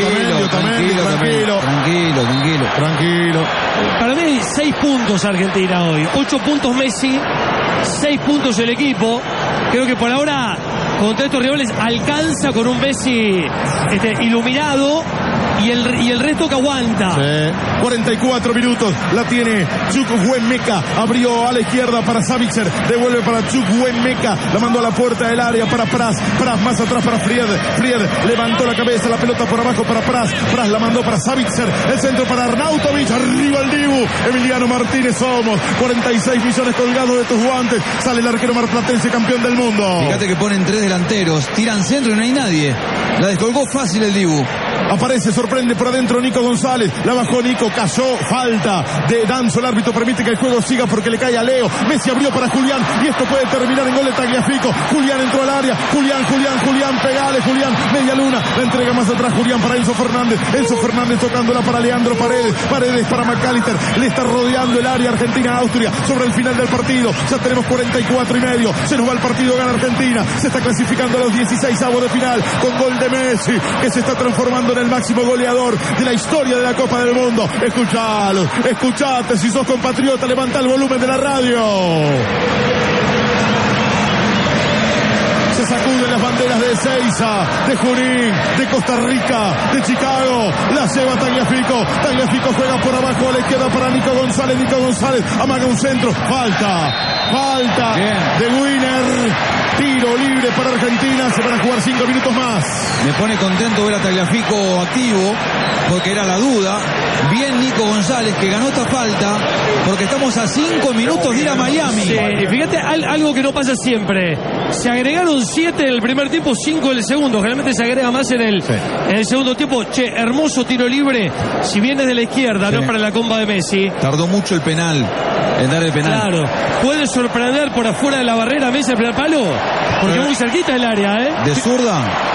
Tranquilo. Para mí 6 puntos Argentina hoy, 8 puntos Messi, 6 puntos el equipo. Creo que por ahora contra estos rivales alcanza con un Messi iluminado y el resto que aguanta. 44 minutos la tiene Chukwuemeka, abrió a la izquierda para Savitzer, devuelve para Chukwuemeka, la mandó a la puerta del área para Pras más atrás para Fried levantó la cabeza, la pelota por abajo para Pras la mandó para Savitzer, el centro para Arnautovic, arriba el Dibu, Emiliano Martínez, somos 46 millones colgados de tus guantes, sale el arquero marplatense campeón del mundo. Fíjate que ponen 3 delanteros, tiran centro y no hay nadie, la descolgó fácil el Dibu. Aparece, sorprende por adentro Nico González, la bajó Nico, cayó, falta de Danzo, el árbitro permite que el juego siga porque le cae a Leo, Messi abrió para Julián y esto puede terminar en gol de Tagliafico, Julián entró al área, Julián, pegale Julián, media luna, la entrega más atrás Julián para Enzo Fernández tocándola para Leandro Paredes para McAllister, le está rodeando el área Argentina-Austria sobre el final del partido, ya tenemos 44 y medio, se nos va el partido, gana Argentina, se está clasificando a los 16avos de final con gol de Messi, que se está transformando en el máximo goleador de la historia de la Copa del Mundo. Escuchate, si sos compatriota, levanta el volumen de la radio. Se sacuden las banderas de Ezeiza, de Junín, de Costa Rica, de Chicago, la lleva Tagliafico juega por abajo a la izquierda para Nico González, amaga un centro, falta Bien. de Winer, Tiro libre para Argentina, se van a jugar 5 minutos más. Me pone contento ver a Tagliafico activo, porque era la duda. Bien Nico González, que ganó esta falta, porque estamos a 5 minutos de ir a Miami. Sí, fíjate, algo que no pasa siempre. Se agregaron 7 en el primer tiempo, 5 en el segundo. Generalmente se agrega más en el segundo tiempo. Che, hermoso tiro libre. Si viene de la izquierda, no para la comba de Messi. Tardó mucho el penal, en dar el penal. Claro. Puede sorprender por afuera de la barrera Messi el primer palo, porque muy cerquita del área, ¿eh? De zurda.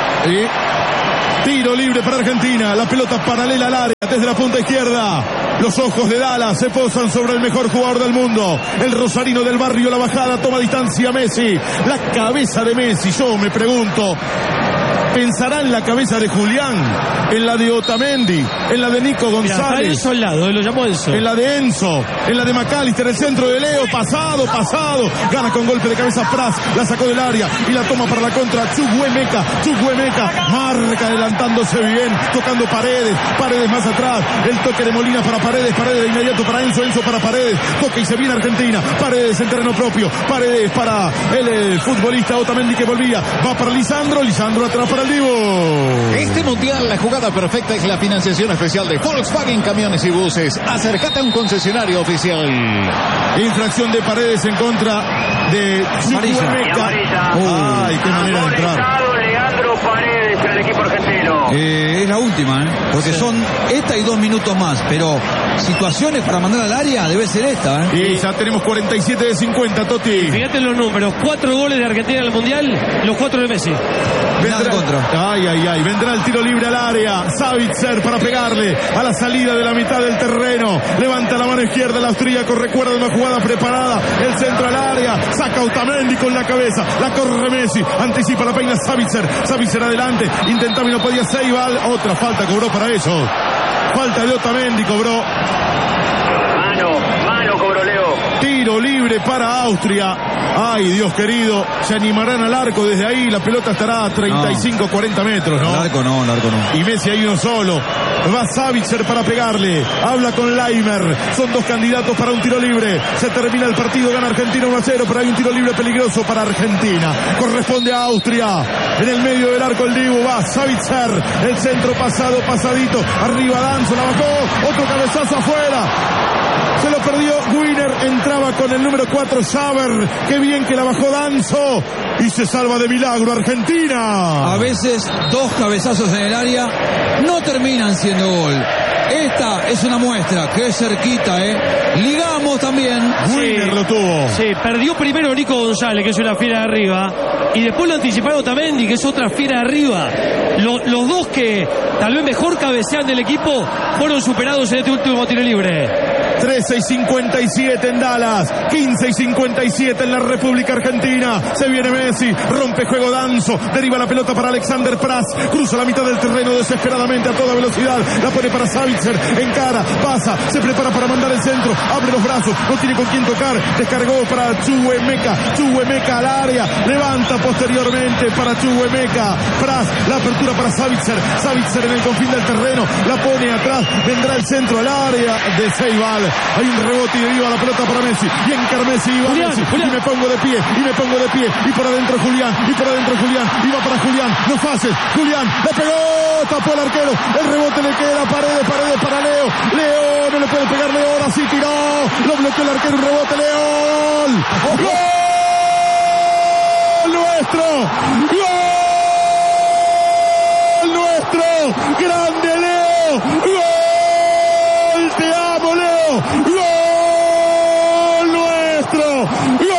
Tiro libre para Argentina, la pelota paralela al área desde la punta izquierda. Los ojos de Dallas se posan sobre el mejor jugador del mundo, el rosarino del barrio La Bajada. Toma distancia Messi, la cabeza de Messi. Yo me pregunto, ¿pensará en la cabeza de Julián, en la de Otamendi, en la de Nico González? Enzo al lado, lo llamó Enzo. En la de Enzo, en la de McAllister, el centro de Leo, pasado, gana con golpe de cabeza Pras, la sacó del área y la toma para la contra. Chukwuemeka, marca adelantándose bien, tocando Paredes más atrás, el toque de Molina para Paredes de inmediato para Enzo para Paredes, toca y se viene Argentina, Paredes en terreno propio, Paredes para el futbolista Otamendi que volvía, va para Lisandro atrás para el Divo. Este mundial, la jugada perfecta es la financiación especial de Volkswagen Camiones y Buses. Acércate a un concesionario oficial. Infracción de Paredes en contra de Chukwuemeka. Ay, qué manera de entrar. Leandro Paredes en el equipo argentino. Es la última, porque son esta y 2 minutos más, pero situaciones para mandar al área debe ser esta. Y ya tenemos 47 de 50, Toti. Fíjate los números, 4 goles de Argentina en el Mundial, los 4 de Messi. Vendrá el tiro libre al área. Savitzer para pegarle a la salida de la mitad del terreno. Levanta la mano izquierda el austríaco. Recuerda una jugada preparada. El centro al área. Saca Otamendi con la cabeza. La corre Messi. Anticipa la peina Savitzer adelante. Intentaba y no podía. Seibal. Otra falta cobró para ellos. Falta de Otamendi cobró. Mano cobró Leo. Tiro libre para Austria. Ay, Dios querido, se animarán al arco desde ahí. La pelota estará a 35, 40 metros, ¿no? El arco no. Y Messi hay uno solo. Va Savitzer para pegarle. Habla con Laimer. Son 2 candidatos para un tiro libre. Se termina el partido, gana Argentina 1-0, pero hay un tiro libre peligroso para Argentina. Corresponde a Austria. En el medio del arco el Dibu va Savitzer. El centro pasadito. Arriba Danzo, la bajó. Otro cabezazo afuera. Se lo perdió Wiener, entraba con el número 4 Saber. Qué bien que la bajó Danzo y se salva de milagro Argentina. A veces 2 cabezazos en el área no terminan siendo gol. Esta es una muestra, que es cerquita, Ligamos también. Wiener lo tuvo. Sí, perdió primero Nico González, que es una fiera de arriba, y después lo anticiparon Otamendi, que es otra fiera de arriba. Los dos que tal vez mejor cabecean del equipo fueron superados en este último tiro libre. 13:57 en Dallas, 15:57 en la República Argentina. Se viene Messi, rompe juego Danzo, deriva la pelota para Alexander Pras, cruza la mitad del terreno desesperadamente a toda velocidad, la pone para Savitzer, encara, pasa, se prepara para mandar el centro, abre los brazos, no tiene con quién tocar, descargó para Chukwuemeka al área, levanta posteriormente para Chukwuemeka, Pras, la apertura para Savitzer en el confín del terreno, la pone atrás, vendrá el centro al área de Seibal. Hay un rebote y deriva la pelota para Messi. Y encara Messi y va Messi. Y me pongo de pie. Y por adentro Julián. Y va para Julián. No fases. Julián. Le pegó. Tapó el arquero. El rebote le queda. Paredes para Leo. Leo no le puede pegar. Leo ahora sí tiró. Lo bloqueó el arquero. Un rebote. Leo. ¡Gol nuestro! ¡Gol nuestro! ¡Grande Leo! ¡Gol! ¡Te amo, Leo! ¡Gol nuestro! ¡Gol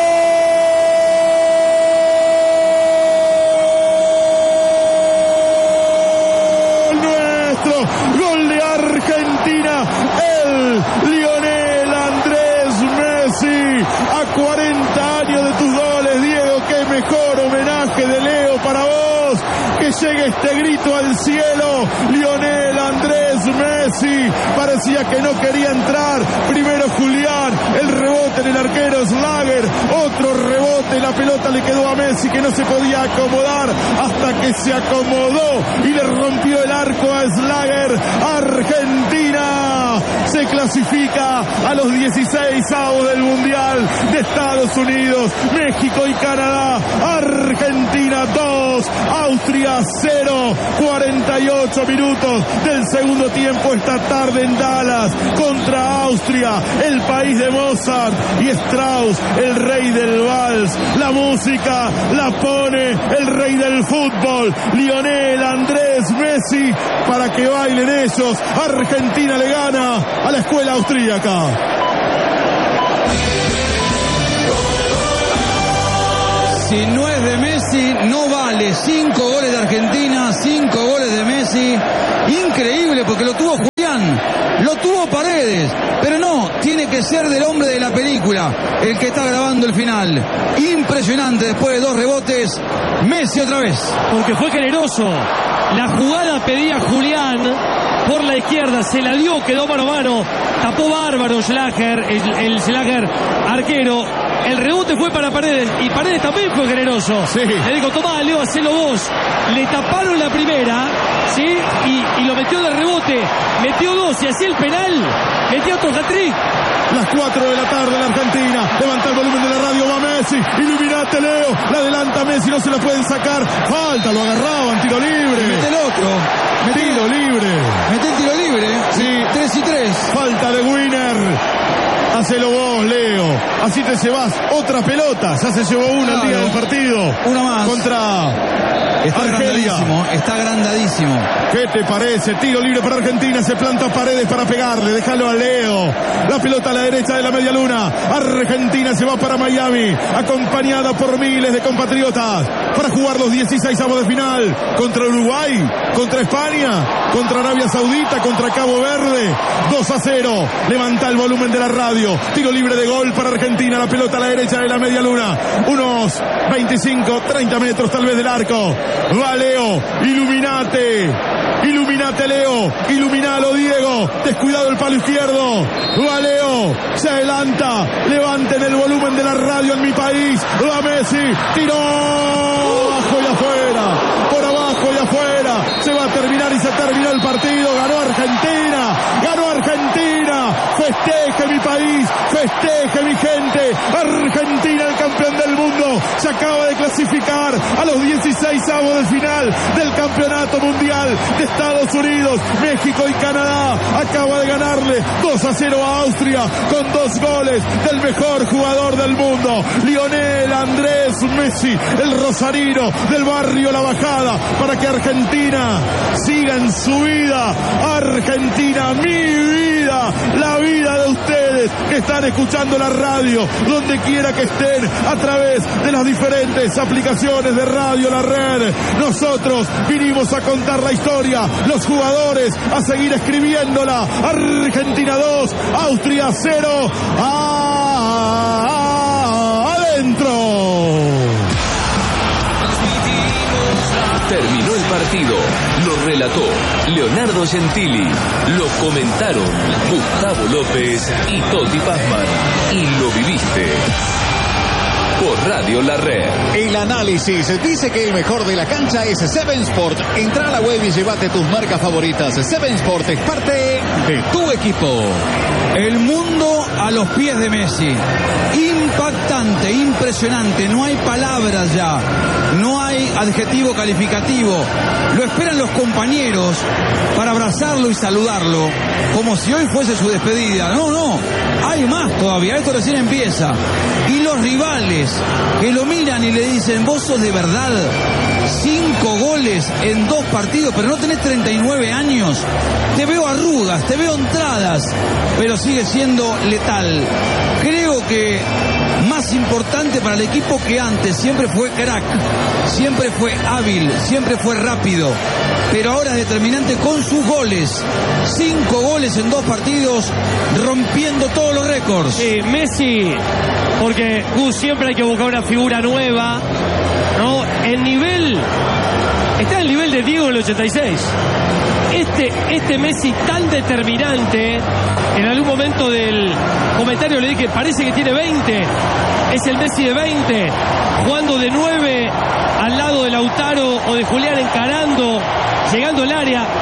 nuestro! ¡Gol de Argentina! El Lionel Andrés Messi. A 40 años de tus goles, Diego, qué mejor homenaje de Leo para vos. Que llegue este grito al cielo. Lionel Andrés Messi. Parecía que no quería entrar. Primero Julián. El rebote en el arquero Slager. Otro rebote. La pelota le quedó a Messi, que no se podía acomodar hasta que se acomodó y le rompió el arco a Slager. Argentina se clasifica clasifica a los 16avos del Mundial de Estados Unidos, México y Canadá. Argentina 2, Austria 0, 48 minutos del segundo tiempo esta tarde en Dallas contra Austria, el país de Mozart y Strauss, el rey del vals. La música la pone el rey del fútbol, Lionel Andrés Messi, para que bailen ellos. Argentina le gana a la escuela austríaca. Si no es de Messi, no vale. 5 goles de Argentina, 5 goles de Messi. Increíble, porque lo tuvo Julián, lo tuvo Paredes, pero no, tiene que ser del hombre de la película, el que está grabando el final. Impresionante, después de 2 rebotes, Messi otra vez. Porque fue generoso. La jugada pedía Julián por la izquierda, se la dio, quedó mano a mano, tapó bárbaro Schlager, el Schlager arquero. El rebote fue para Paredes y Paredes también fue generoso. Sí. Le dijo, tomá, Leo, hacelo vos. Le taparon la primera, ¿sí? Y lo metió de rebote, metió 2 y hacía el penal, metió otro hat-trick. Las 4 de la tarde en Argentina. Levanta el volumen de la radio, va Messi. Iluminate, Leo. La adelanta Messi, no se la pueden sacar. Falta, lo agarraban, tiro libre. Mete el otro. Tiro libre. Mete el tiro libre. Sí. 3-3. Falta de Winner. Hacelo vos, Leo. Así te llevas otra pelota. Ya se llevó una al día del partido. Una más. Contra Está Argelia. agrandadísimo, está agrandadísimo. ¿Qué te parece? Tiro libre para Argentina. Se planta Paredes para pegarle. Déjalo a Leo. La pelota a la derecha de la media luna. Argentina se va para Miami, acompañada por miles de compatriotas, para jugar los 16avos de final. Contra Uruguay, contra España, contra Arabia Saudita, contra Cabo Verde. 2-0. Levanta el volumen de la radio. Tiro libre de gol para Argentina. La pelota a la derecha de la media luna. Unos 25, 30 metros tal vez del arco. Va Leo. Iluminate. Iluminate, Leo. Iluminalo, Diego. Descuidado el palo izquierdo. Va Leo. Se adelanta. Levanten el volumen de la radio en mi país. Va Messi. Tiró. Abajo y afuera. Por abajo y afuera. Se va a terminar y se terminó el partido. Ganó Argentina. Ganó Argentina. Festeje mi país. Festeje mi gente. Argentina, el campeón del mundo. Se acaba de clasificar a los 16avos de final del campeonato mundial de Estados Unidos. México y Canadá. Acaba de ganarle 2-0 a Austria con 2 goles del mejor jugador del mundo, Lionel Andrés Messi, el rosarino del barrio La Bajada, para que Argentina siga en su vida. Argentina, mi vida, la vida de ustedes que están escuchando la radio, donde quiera que estén, a través de las diferentes aplicaciones de radio, la red. Nosotros vinimos a contar la historia, los jugadores a seguir escribiéndola. Argentina 2, Austria 0. Adentro. Terminó el partido, lo relató Leonardo Gentili, lo comentaron Gustavo López y Toti Pazman, y lo viviste por Radio La Red. El análisis dice que el mejor de la cancha es Seven Sport. Entra a la web y llévate tus marcas favoritas. Seven Sport es parte de tu equipo. El mundo a los pies de Messi. Impactante, impresionante. No hay palabras ya. No hay adjetivo calificativo. Lo esperan los compañeros para abrazarlo y saludarlo como si hoy fuese su despedida. No. Hay más todavía. Esto recién empieza. Y los rivales que lo miran y le dicen, vos sos de verdad. 5 goles en 2 partidos, pero no tenés 39 años. Te veo arrugas, te veo entradas, pero sigue siendo letal. Creo que más importante para el equipo que antes. Siempre fue crack, siempre fue hábil, siempre fue rápido, pero ahora es determinante con sus goles. 5 goles en 2 partidos, rompiendo todos los récords. Messi, porque siempre hay que buscar una figura nueva, ¿no? El nivel está al nivel de Diego en el 86. Este Messi tan determinante, en algún momento del comentario le dije, parece que tiene 20, es el Messi de 20, jugando de 9 al lado de Lautaro o de Julián, encarando, llegando al área.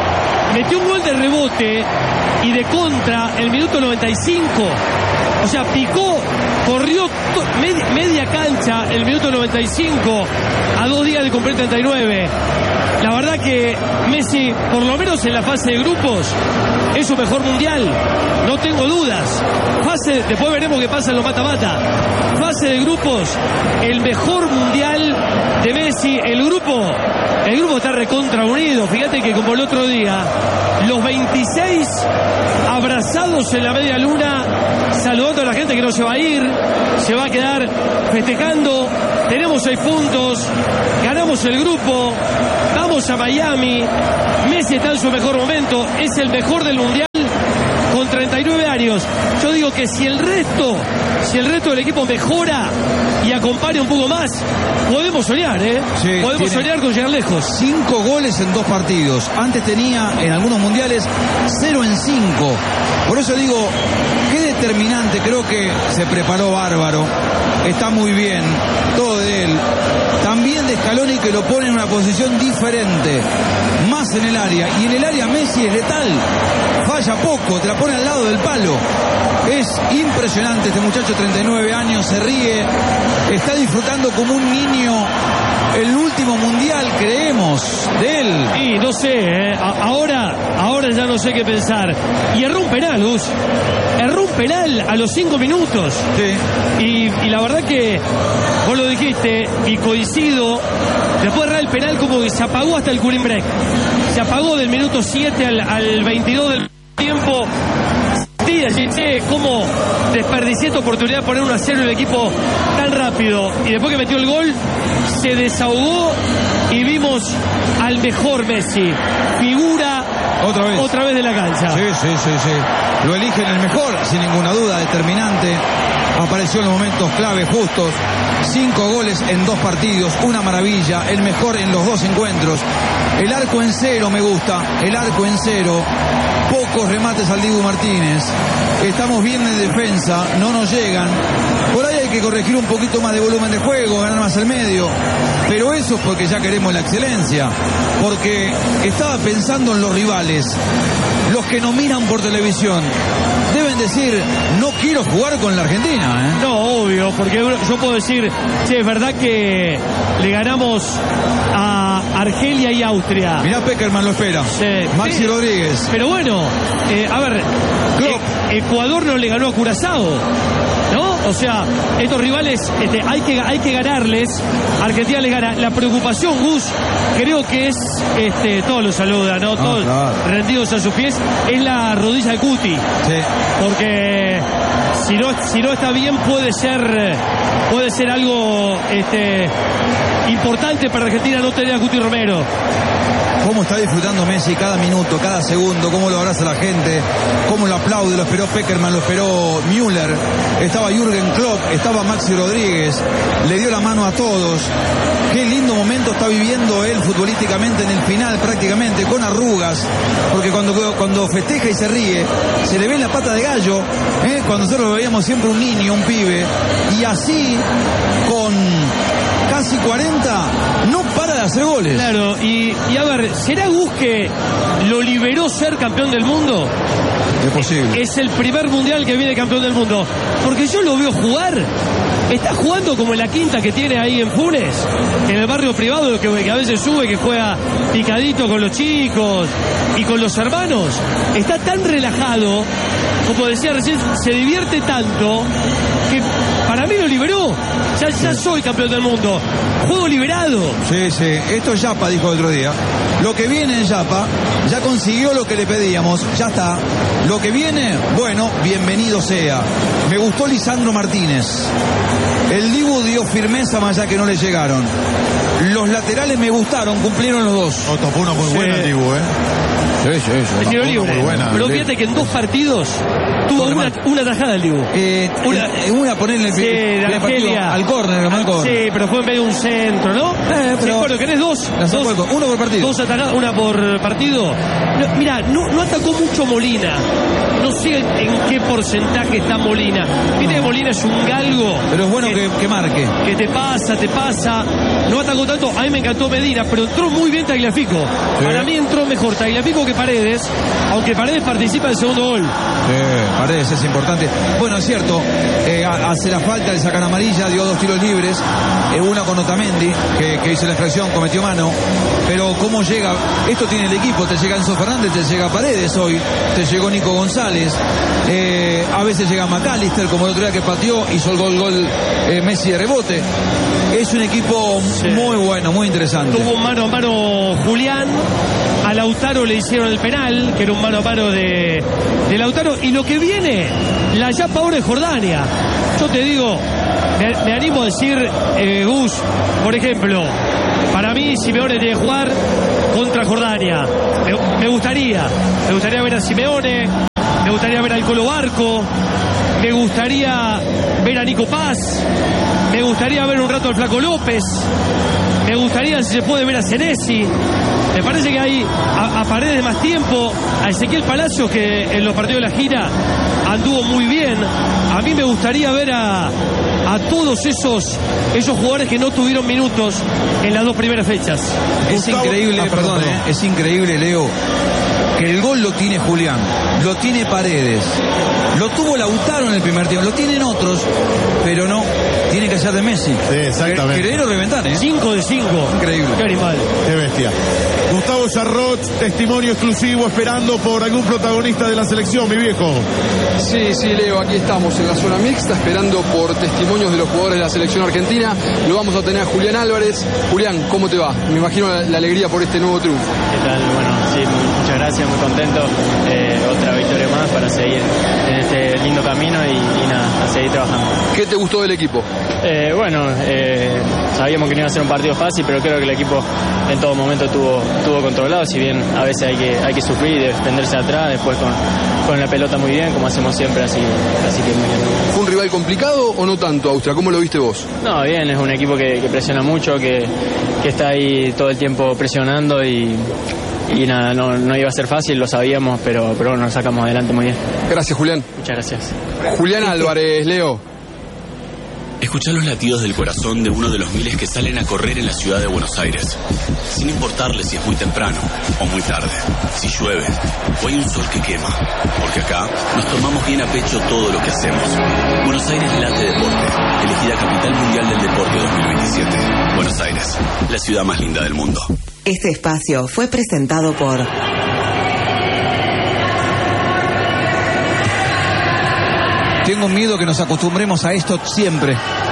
metió un gol de rebote y de contra el minuto 95. O sea, picó, corrió media cancha el minuto 95 a 2 días de cumplir 39. La verdad que Messi, por lo menos en la fase de grupos, es su mejor mundial, no tengo dudas. Después veremos qué pasa en los mata-mata. Fase de grupos, el mejor mundial de Messi. El grupo está recontra unido. Fíjate que como el otro día, los 26 abrazados en la media luna, saludando a la gente que no se va a ir, se va a quedar festejando. Tenemos 6 puntos, ganamos el grupo, vamos a Miami. Messi está en su mejor momento, es el mejor del mundial con 39 años. Yo digo que si el resto del equipo mejora y acompaña un poco más, podemos soñar, Sí, podemos soñar con llegar lejos. 5 goles en 2 partidos. Antes tenía en algunos mundiales 0 en 5. Por eso digo, qué determinante. Creo que se preparó bárbaro. Está muy bien. Todo de él. También de Scaloni, que lo pone en una posición diferente. Más en el área. Y en el área Messi es letal. Falla poco. Te la pone al lado del palo. Es impresionante este muchacho, 39 años, se ríe, está disfrutando como un niño el último mundial, creemos, de él. Y no sé, ahora ya no sé qué pensar. Y erró un penal, Gus. Erró un penal a los 5 minutos. Sí. Y la verdad que vos lo dijiste, y coincido, después de errar el penal como que se apagó hasta el cooling break. Se apagó del minuto 7 al 22 del tiempo. Cómo desperdicié esta oportunidad de poner 1-0 el equipo tan rápido. Y después que metió el gol, se desahogó y vimos al mejor Messi. Figura otra vez de la cancha. Sí. Lo eligen el mejor, sin ninguna duda, determinante. Apareció en los momentos clave, justos. 5 goles en 2 partidos, una maravilla. El mejor en los 2 encuentros. El arco en cero me gusta. El arco en cero. Pocos remates al Dibu Martínez. Estamos bien en defensa, no nos llegan. Por ahí hay que corregir un poquito más de volumen de juego, ganar más el medio. Pero eso es porque ya queremos la excelencia. Porque estaba pensando en los rivales, los que nos miran por televisión. Deben decir, no quiero jugar con la Argentina, No, obvio, porque yo puedo decir, che, es verdad que le ganamos a Argelia y Austria. Mirá, Peckerman lo espera. Sí. Maxi Rodríguez. Pero bueno, a ver, Ecuador no le ganó a Curazao, ¿no? O sea, estos rivales hay que ganarles. Argentina les gana. La preocupación, Gus, creo que es, todos lo saludan, ¿no? Todos rendidos a sus pies, es la rodilla de Cuti. Sí. Porque si no está bien, puede ser algo importante para Argentina no tener a Cuti Romero. Cómo está disfrutando Messi cada minuto, cada segundo, cómo lo abraza la gente, cómo lo aplaude, lo esperó Peckerman, lo esperó Müller, estaba Jürgen Klopp, estaba Maxi Rodríguez, le dio la mano a todos. Qué lindo momento está viviendo él futbolísticamente en el final, prácticamente, con arrugas, porque cuando festeja y se ríe, se le ve en la pata de gallo, cuando nosotros lo veíamos siempre un niño, un pibe, y así, con casi 40, no para de hacer goles. Claro, y a ver, ¿será Gus que lo liberó ser campeón del mundo? Es posible. Es el primer mundial que viene campeón del mundo. Porque yo lo veo jugar. Está jugando como en la quinta que tiene ahí en Funes, en el barrio privado, que a veces sube, que juega picadito con los chicos y con los hermanos. Está tan relajado, como decía recién, se divierte tanto que para mí lo liberó. Ya soy campeón del mundo. Juego liberado. Sí. Esto es Yapa, dijo el otro día. Lo que viene en Yapa, ya consiguió lo que le pedíamos, ya está. Lo que viene, bueno, bienvenido sea. Me gustó Lisandro Martínez. El Dibu dio firmeza más allá que no le llegaron. Los laterales me gustaron, cumplieron los dos. Topó una muy buena el Dibu, El tiro libre. Muy buena. Pero fíjate que en 2 partidos tuvo una tajada el Dibu. Una ponerle de Argelia al córner, Sí, pero fue en medio de un centro, ¿no? Pero bueno, ¿querés 2? Uno por partido. 2 atajadas, una por partido. No, mira, no atacó mucho Molina. no sé en qué porcentaje está Molina. Viste que Molina es un galgo. Pero es bueno que marque. Que te pasa. No atacó tanto. A mí me encantó Medina, pero entró muy bien Tagliafico. Sí. Para mí entró mejor Tagliafico que Paredes, aunque Paredes participa del segundo gol. Sí, Paredes es importante. Bueno, es cierto, hace la falta, le sacan amarilla, dio 2 tiros libres, una con Otamendi, que hizo la infracción, cometió mano. Pero cómo llega, esto tiene el equipo, te llega Enzo Fernández, te llega Paredes hoy, te llegó Nico González, a veces llega McAllister, como el otro día que pateó, hizo el gol Messi de rebote. Es un equipo muy bueno, muy interesante. Tuvo un mano a mano Julián, a Lautaro le hicieron el penal, que era un mano a mano de Lautaro, y lo que viene, la yapa ahora de Jordania. Yo te digo, me animo a decir, Gus, por ejemplo, para mí Simeone tiene que jugar contra Jordania. Me gustaría ver a Simeone, me gustaría ver al Colo Barco, me gustaría ver a Nico Paz, me gustaría ver un rato al Flaco López, me gustaría, si se puede, ver a Senesi. Me parece que hay a Paredes más tiempo, a Ezequiel Palacios, que en los partidos de la gira anduvo muy bien. A mí me gustaría ver a todos esos jugadores que no tuvieron minutos en las 2 primeras fechas. Es increíble, perdón, es increíble, Leo, que el gol lo tiene Julián, lo tiene Paredes, lo tuvo Lautaro en el primer tiempo, lo tienen otros, pero no, tiene que ser de Messi. Sí, exactamente. Querer o reventar, 5 de 5. Increíble. Qué animal. Qué bestia. Gustavo Sarroch, testimonio exclusivo, esperando por algún protagonista de la selección, mi viejo. Sí, Leo, aquí estamos en la zona mixta, esperando por testimonios de los jugadores de la selección argentina. Lo vamos a tener a Julián Álvarez. Julián, ¿cómo te va? Me imagino la alegría por este nuevo triunfo. ¿Qué tal? Bueno, sí, muchas gracias, muy contento. Otra victoria más para seguir en este lindo camino y nada, a seguir trabajando. ¿Qué te gustó del equipo? Sabíamos que no iba a ser un partido fácil, pero creo que el equipo en todo momento tuvo controlado, si bien a veces hay que sufrir y defenderse atrás, después con la pelota muy bien, como hacemos siempre, así que muy bien. ¿Fue un rival complicado o no tanto, Austria? ¿Cómo lo viste vos? No, bien, es un equipo que presiona mucho, que está ahí todo el tiempo presionando y nada, no iba a ser fácil, lo sabíamos, pero bueno, nos sacamos adelante muy bien. Gracias, Julián. Muchas gracias. Julián Álvarez, Leo. Escuchá los latidos del corazón de uno de los miles que salen a correr en la ciudad de Buenos Aires, sin importarle si es muy temprano o muy tarde, si llueve o hay un sol que quema, porque acá nos tomamos bien a pecho todo lo que hacemos. Buenos Aires late deporte, elegida capital mundial del deporte 2027. Buenos Aires, la ciudad más linda del mundo. Este espacio fue presentado por... Tengo miedo que nos acostumbremos a esto siempre,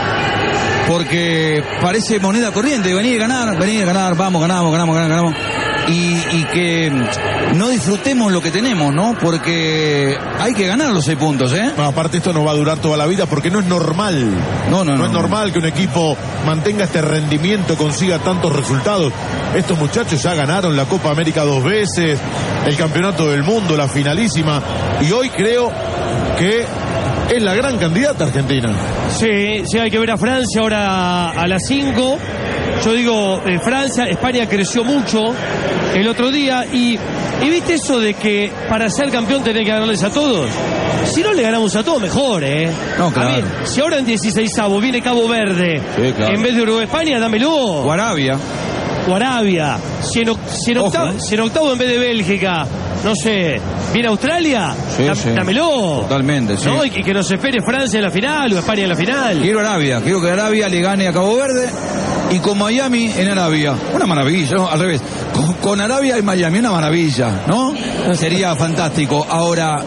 porque parece moneda corriente, venir a ganar, vamos, ganamos, y que no disfrutemos lo que tenemos, ¿no? Porque hay que ganar los 6 puntos, ¿eh? No, aparte esto no va a durar toda la vida, porque no es normal. No es normal que un equipo mantenga este rendimiento, consiga tantos resultados. Estos muchachos ya ganaron la Copa América 2 veces, el Campeonato del Mundo, la finalísima, y hoy creo que es la gran candidata Argentina. Sí, hay que ver a Francia ahora a las 5. Yo digo, Francia, España creció mucho el otro día y viste eso de que para ser campeón tenés que ganarles a todos. Si no le ganamos a todos, mejor, No, claro. A ver, si ahora en 16avo viene Cabo Verde, sí, claro, en vez de Uruguay-España, dámelo. O Arabia. Si en octavo en vez de Bélgica, no sé, viene Australia, dámelo. Totalmente, sí. ¿No? Y que nos espere Francia en la final o España en la final. Quiero que Arabia le gane a Cabo Verde y con Miami en Arabia. Una maravilla, ¿no? Al revés. Con Arabia y Miami, una maravilla, ¿no? Sería fantástico. Ahora,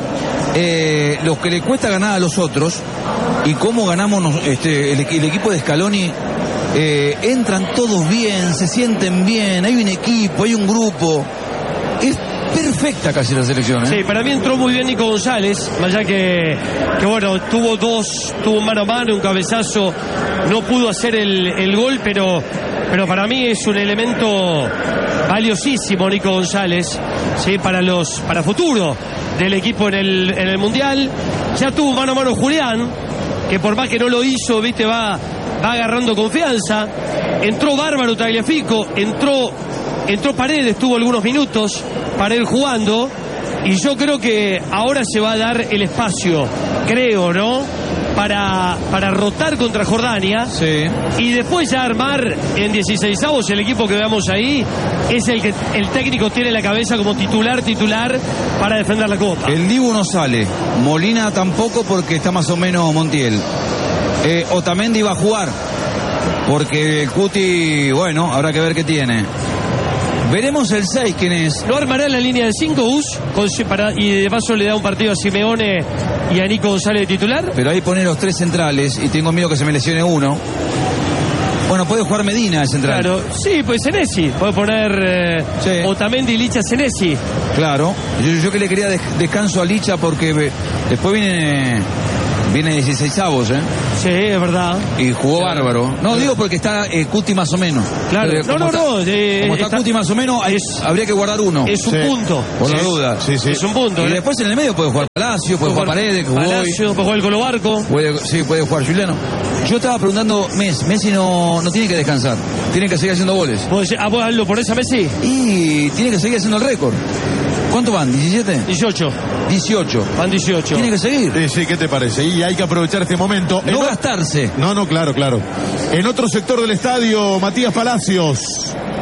lo que le cuesta ganar a los otros y cómo ganamos el equipo de Scaloni. Entran todos bien, se sienten bien, hay un equipo, hay un grupo. Es perfecta casi la selección, Sí, para mí entró muy bien Nico González, más allá que bueno, tuvo un mano a mano, un cabezazo, no pudo hacer el gol, pero para mí es un elemento valiosísimo Nico González, ¿sí? para futuro del equipo en el Mundial. Ya tuvo mano a mano Julián, que por más que no lo hizo, viste, va agarrando confianza. Entró bárbaro Tagliafico, entró Paredes, tuvo algunos minutos para ir jugando. Y yo creo que ahora se va a dar el espacio, creo, ¿no? Para rotar contra Jordania. Sí. Y después ya armar en 16avos el equipo que veamos ahí es el que el técnico tiene en la cabeza como titular para defender la Copa. El Dibu no sale, Molina tampoco porque está más o menos Montiel. Otamendi va a jugar porque el Cuti, bueno, habrá que ver qué tiene. Veremos el 6, ¿quién es? ¿Lo armará en la línea de 5 y de paso le da un partido a Simeone y a Nico González de titular? Pero ahí pone los 3 centrales y tengo miedo que se me lesione uno. Bueno, puede jugar Medina de central. Claro, sí, pues Senesi. Puede poner Otamendi y Licha Senesi. Claro, yo que le quería descanso a Licha porque después viene 16avos, ¿eh? Sí, es verdad. Y jugó bárbaro. No, digo porque está Cuti más o menos. Claro, como está Cuti más o menos, habría que guardar uno. Es un punto. Por la duda. Sí. Es un punto. Y después en el medio puede jugar Palacio, puede jugar Paredes, Palacio, puede jugar el Colo Barco. Puede jugar Juliano. Yo estaba preguntando, Messi no tiene que descansar. Tiene que seguir haciendo goles. ¿Vos lo ponés a Messi? Y tiene que seguir haciendo el récord. ¿Cuánto van? ¿17? 18. Van 18. Tiene que seguir. Sí, ¿qué te parece? Y hay que aprovechar este momento. No gastarse. No, claro. En otro sector del estadio, Matías Palacios.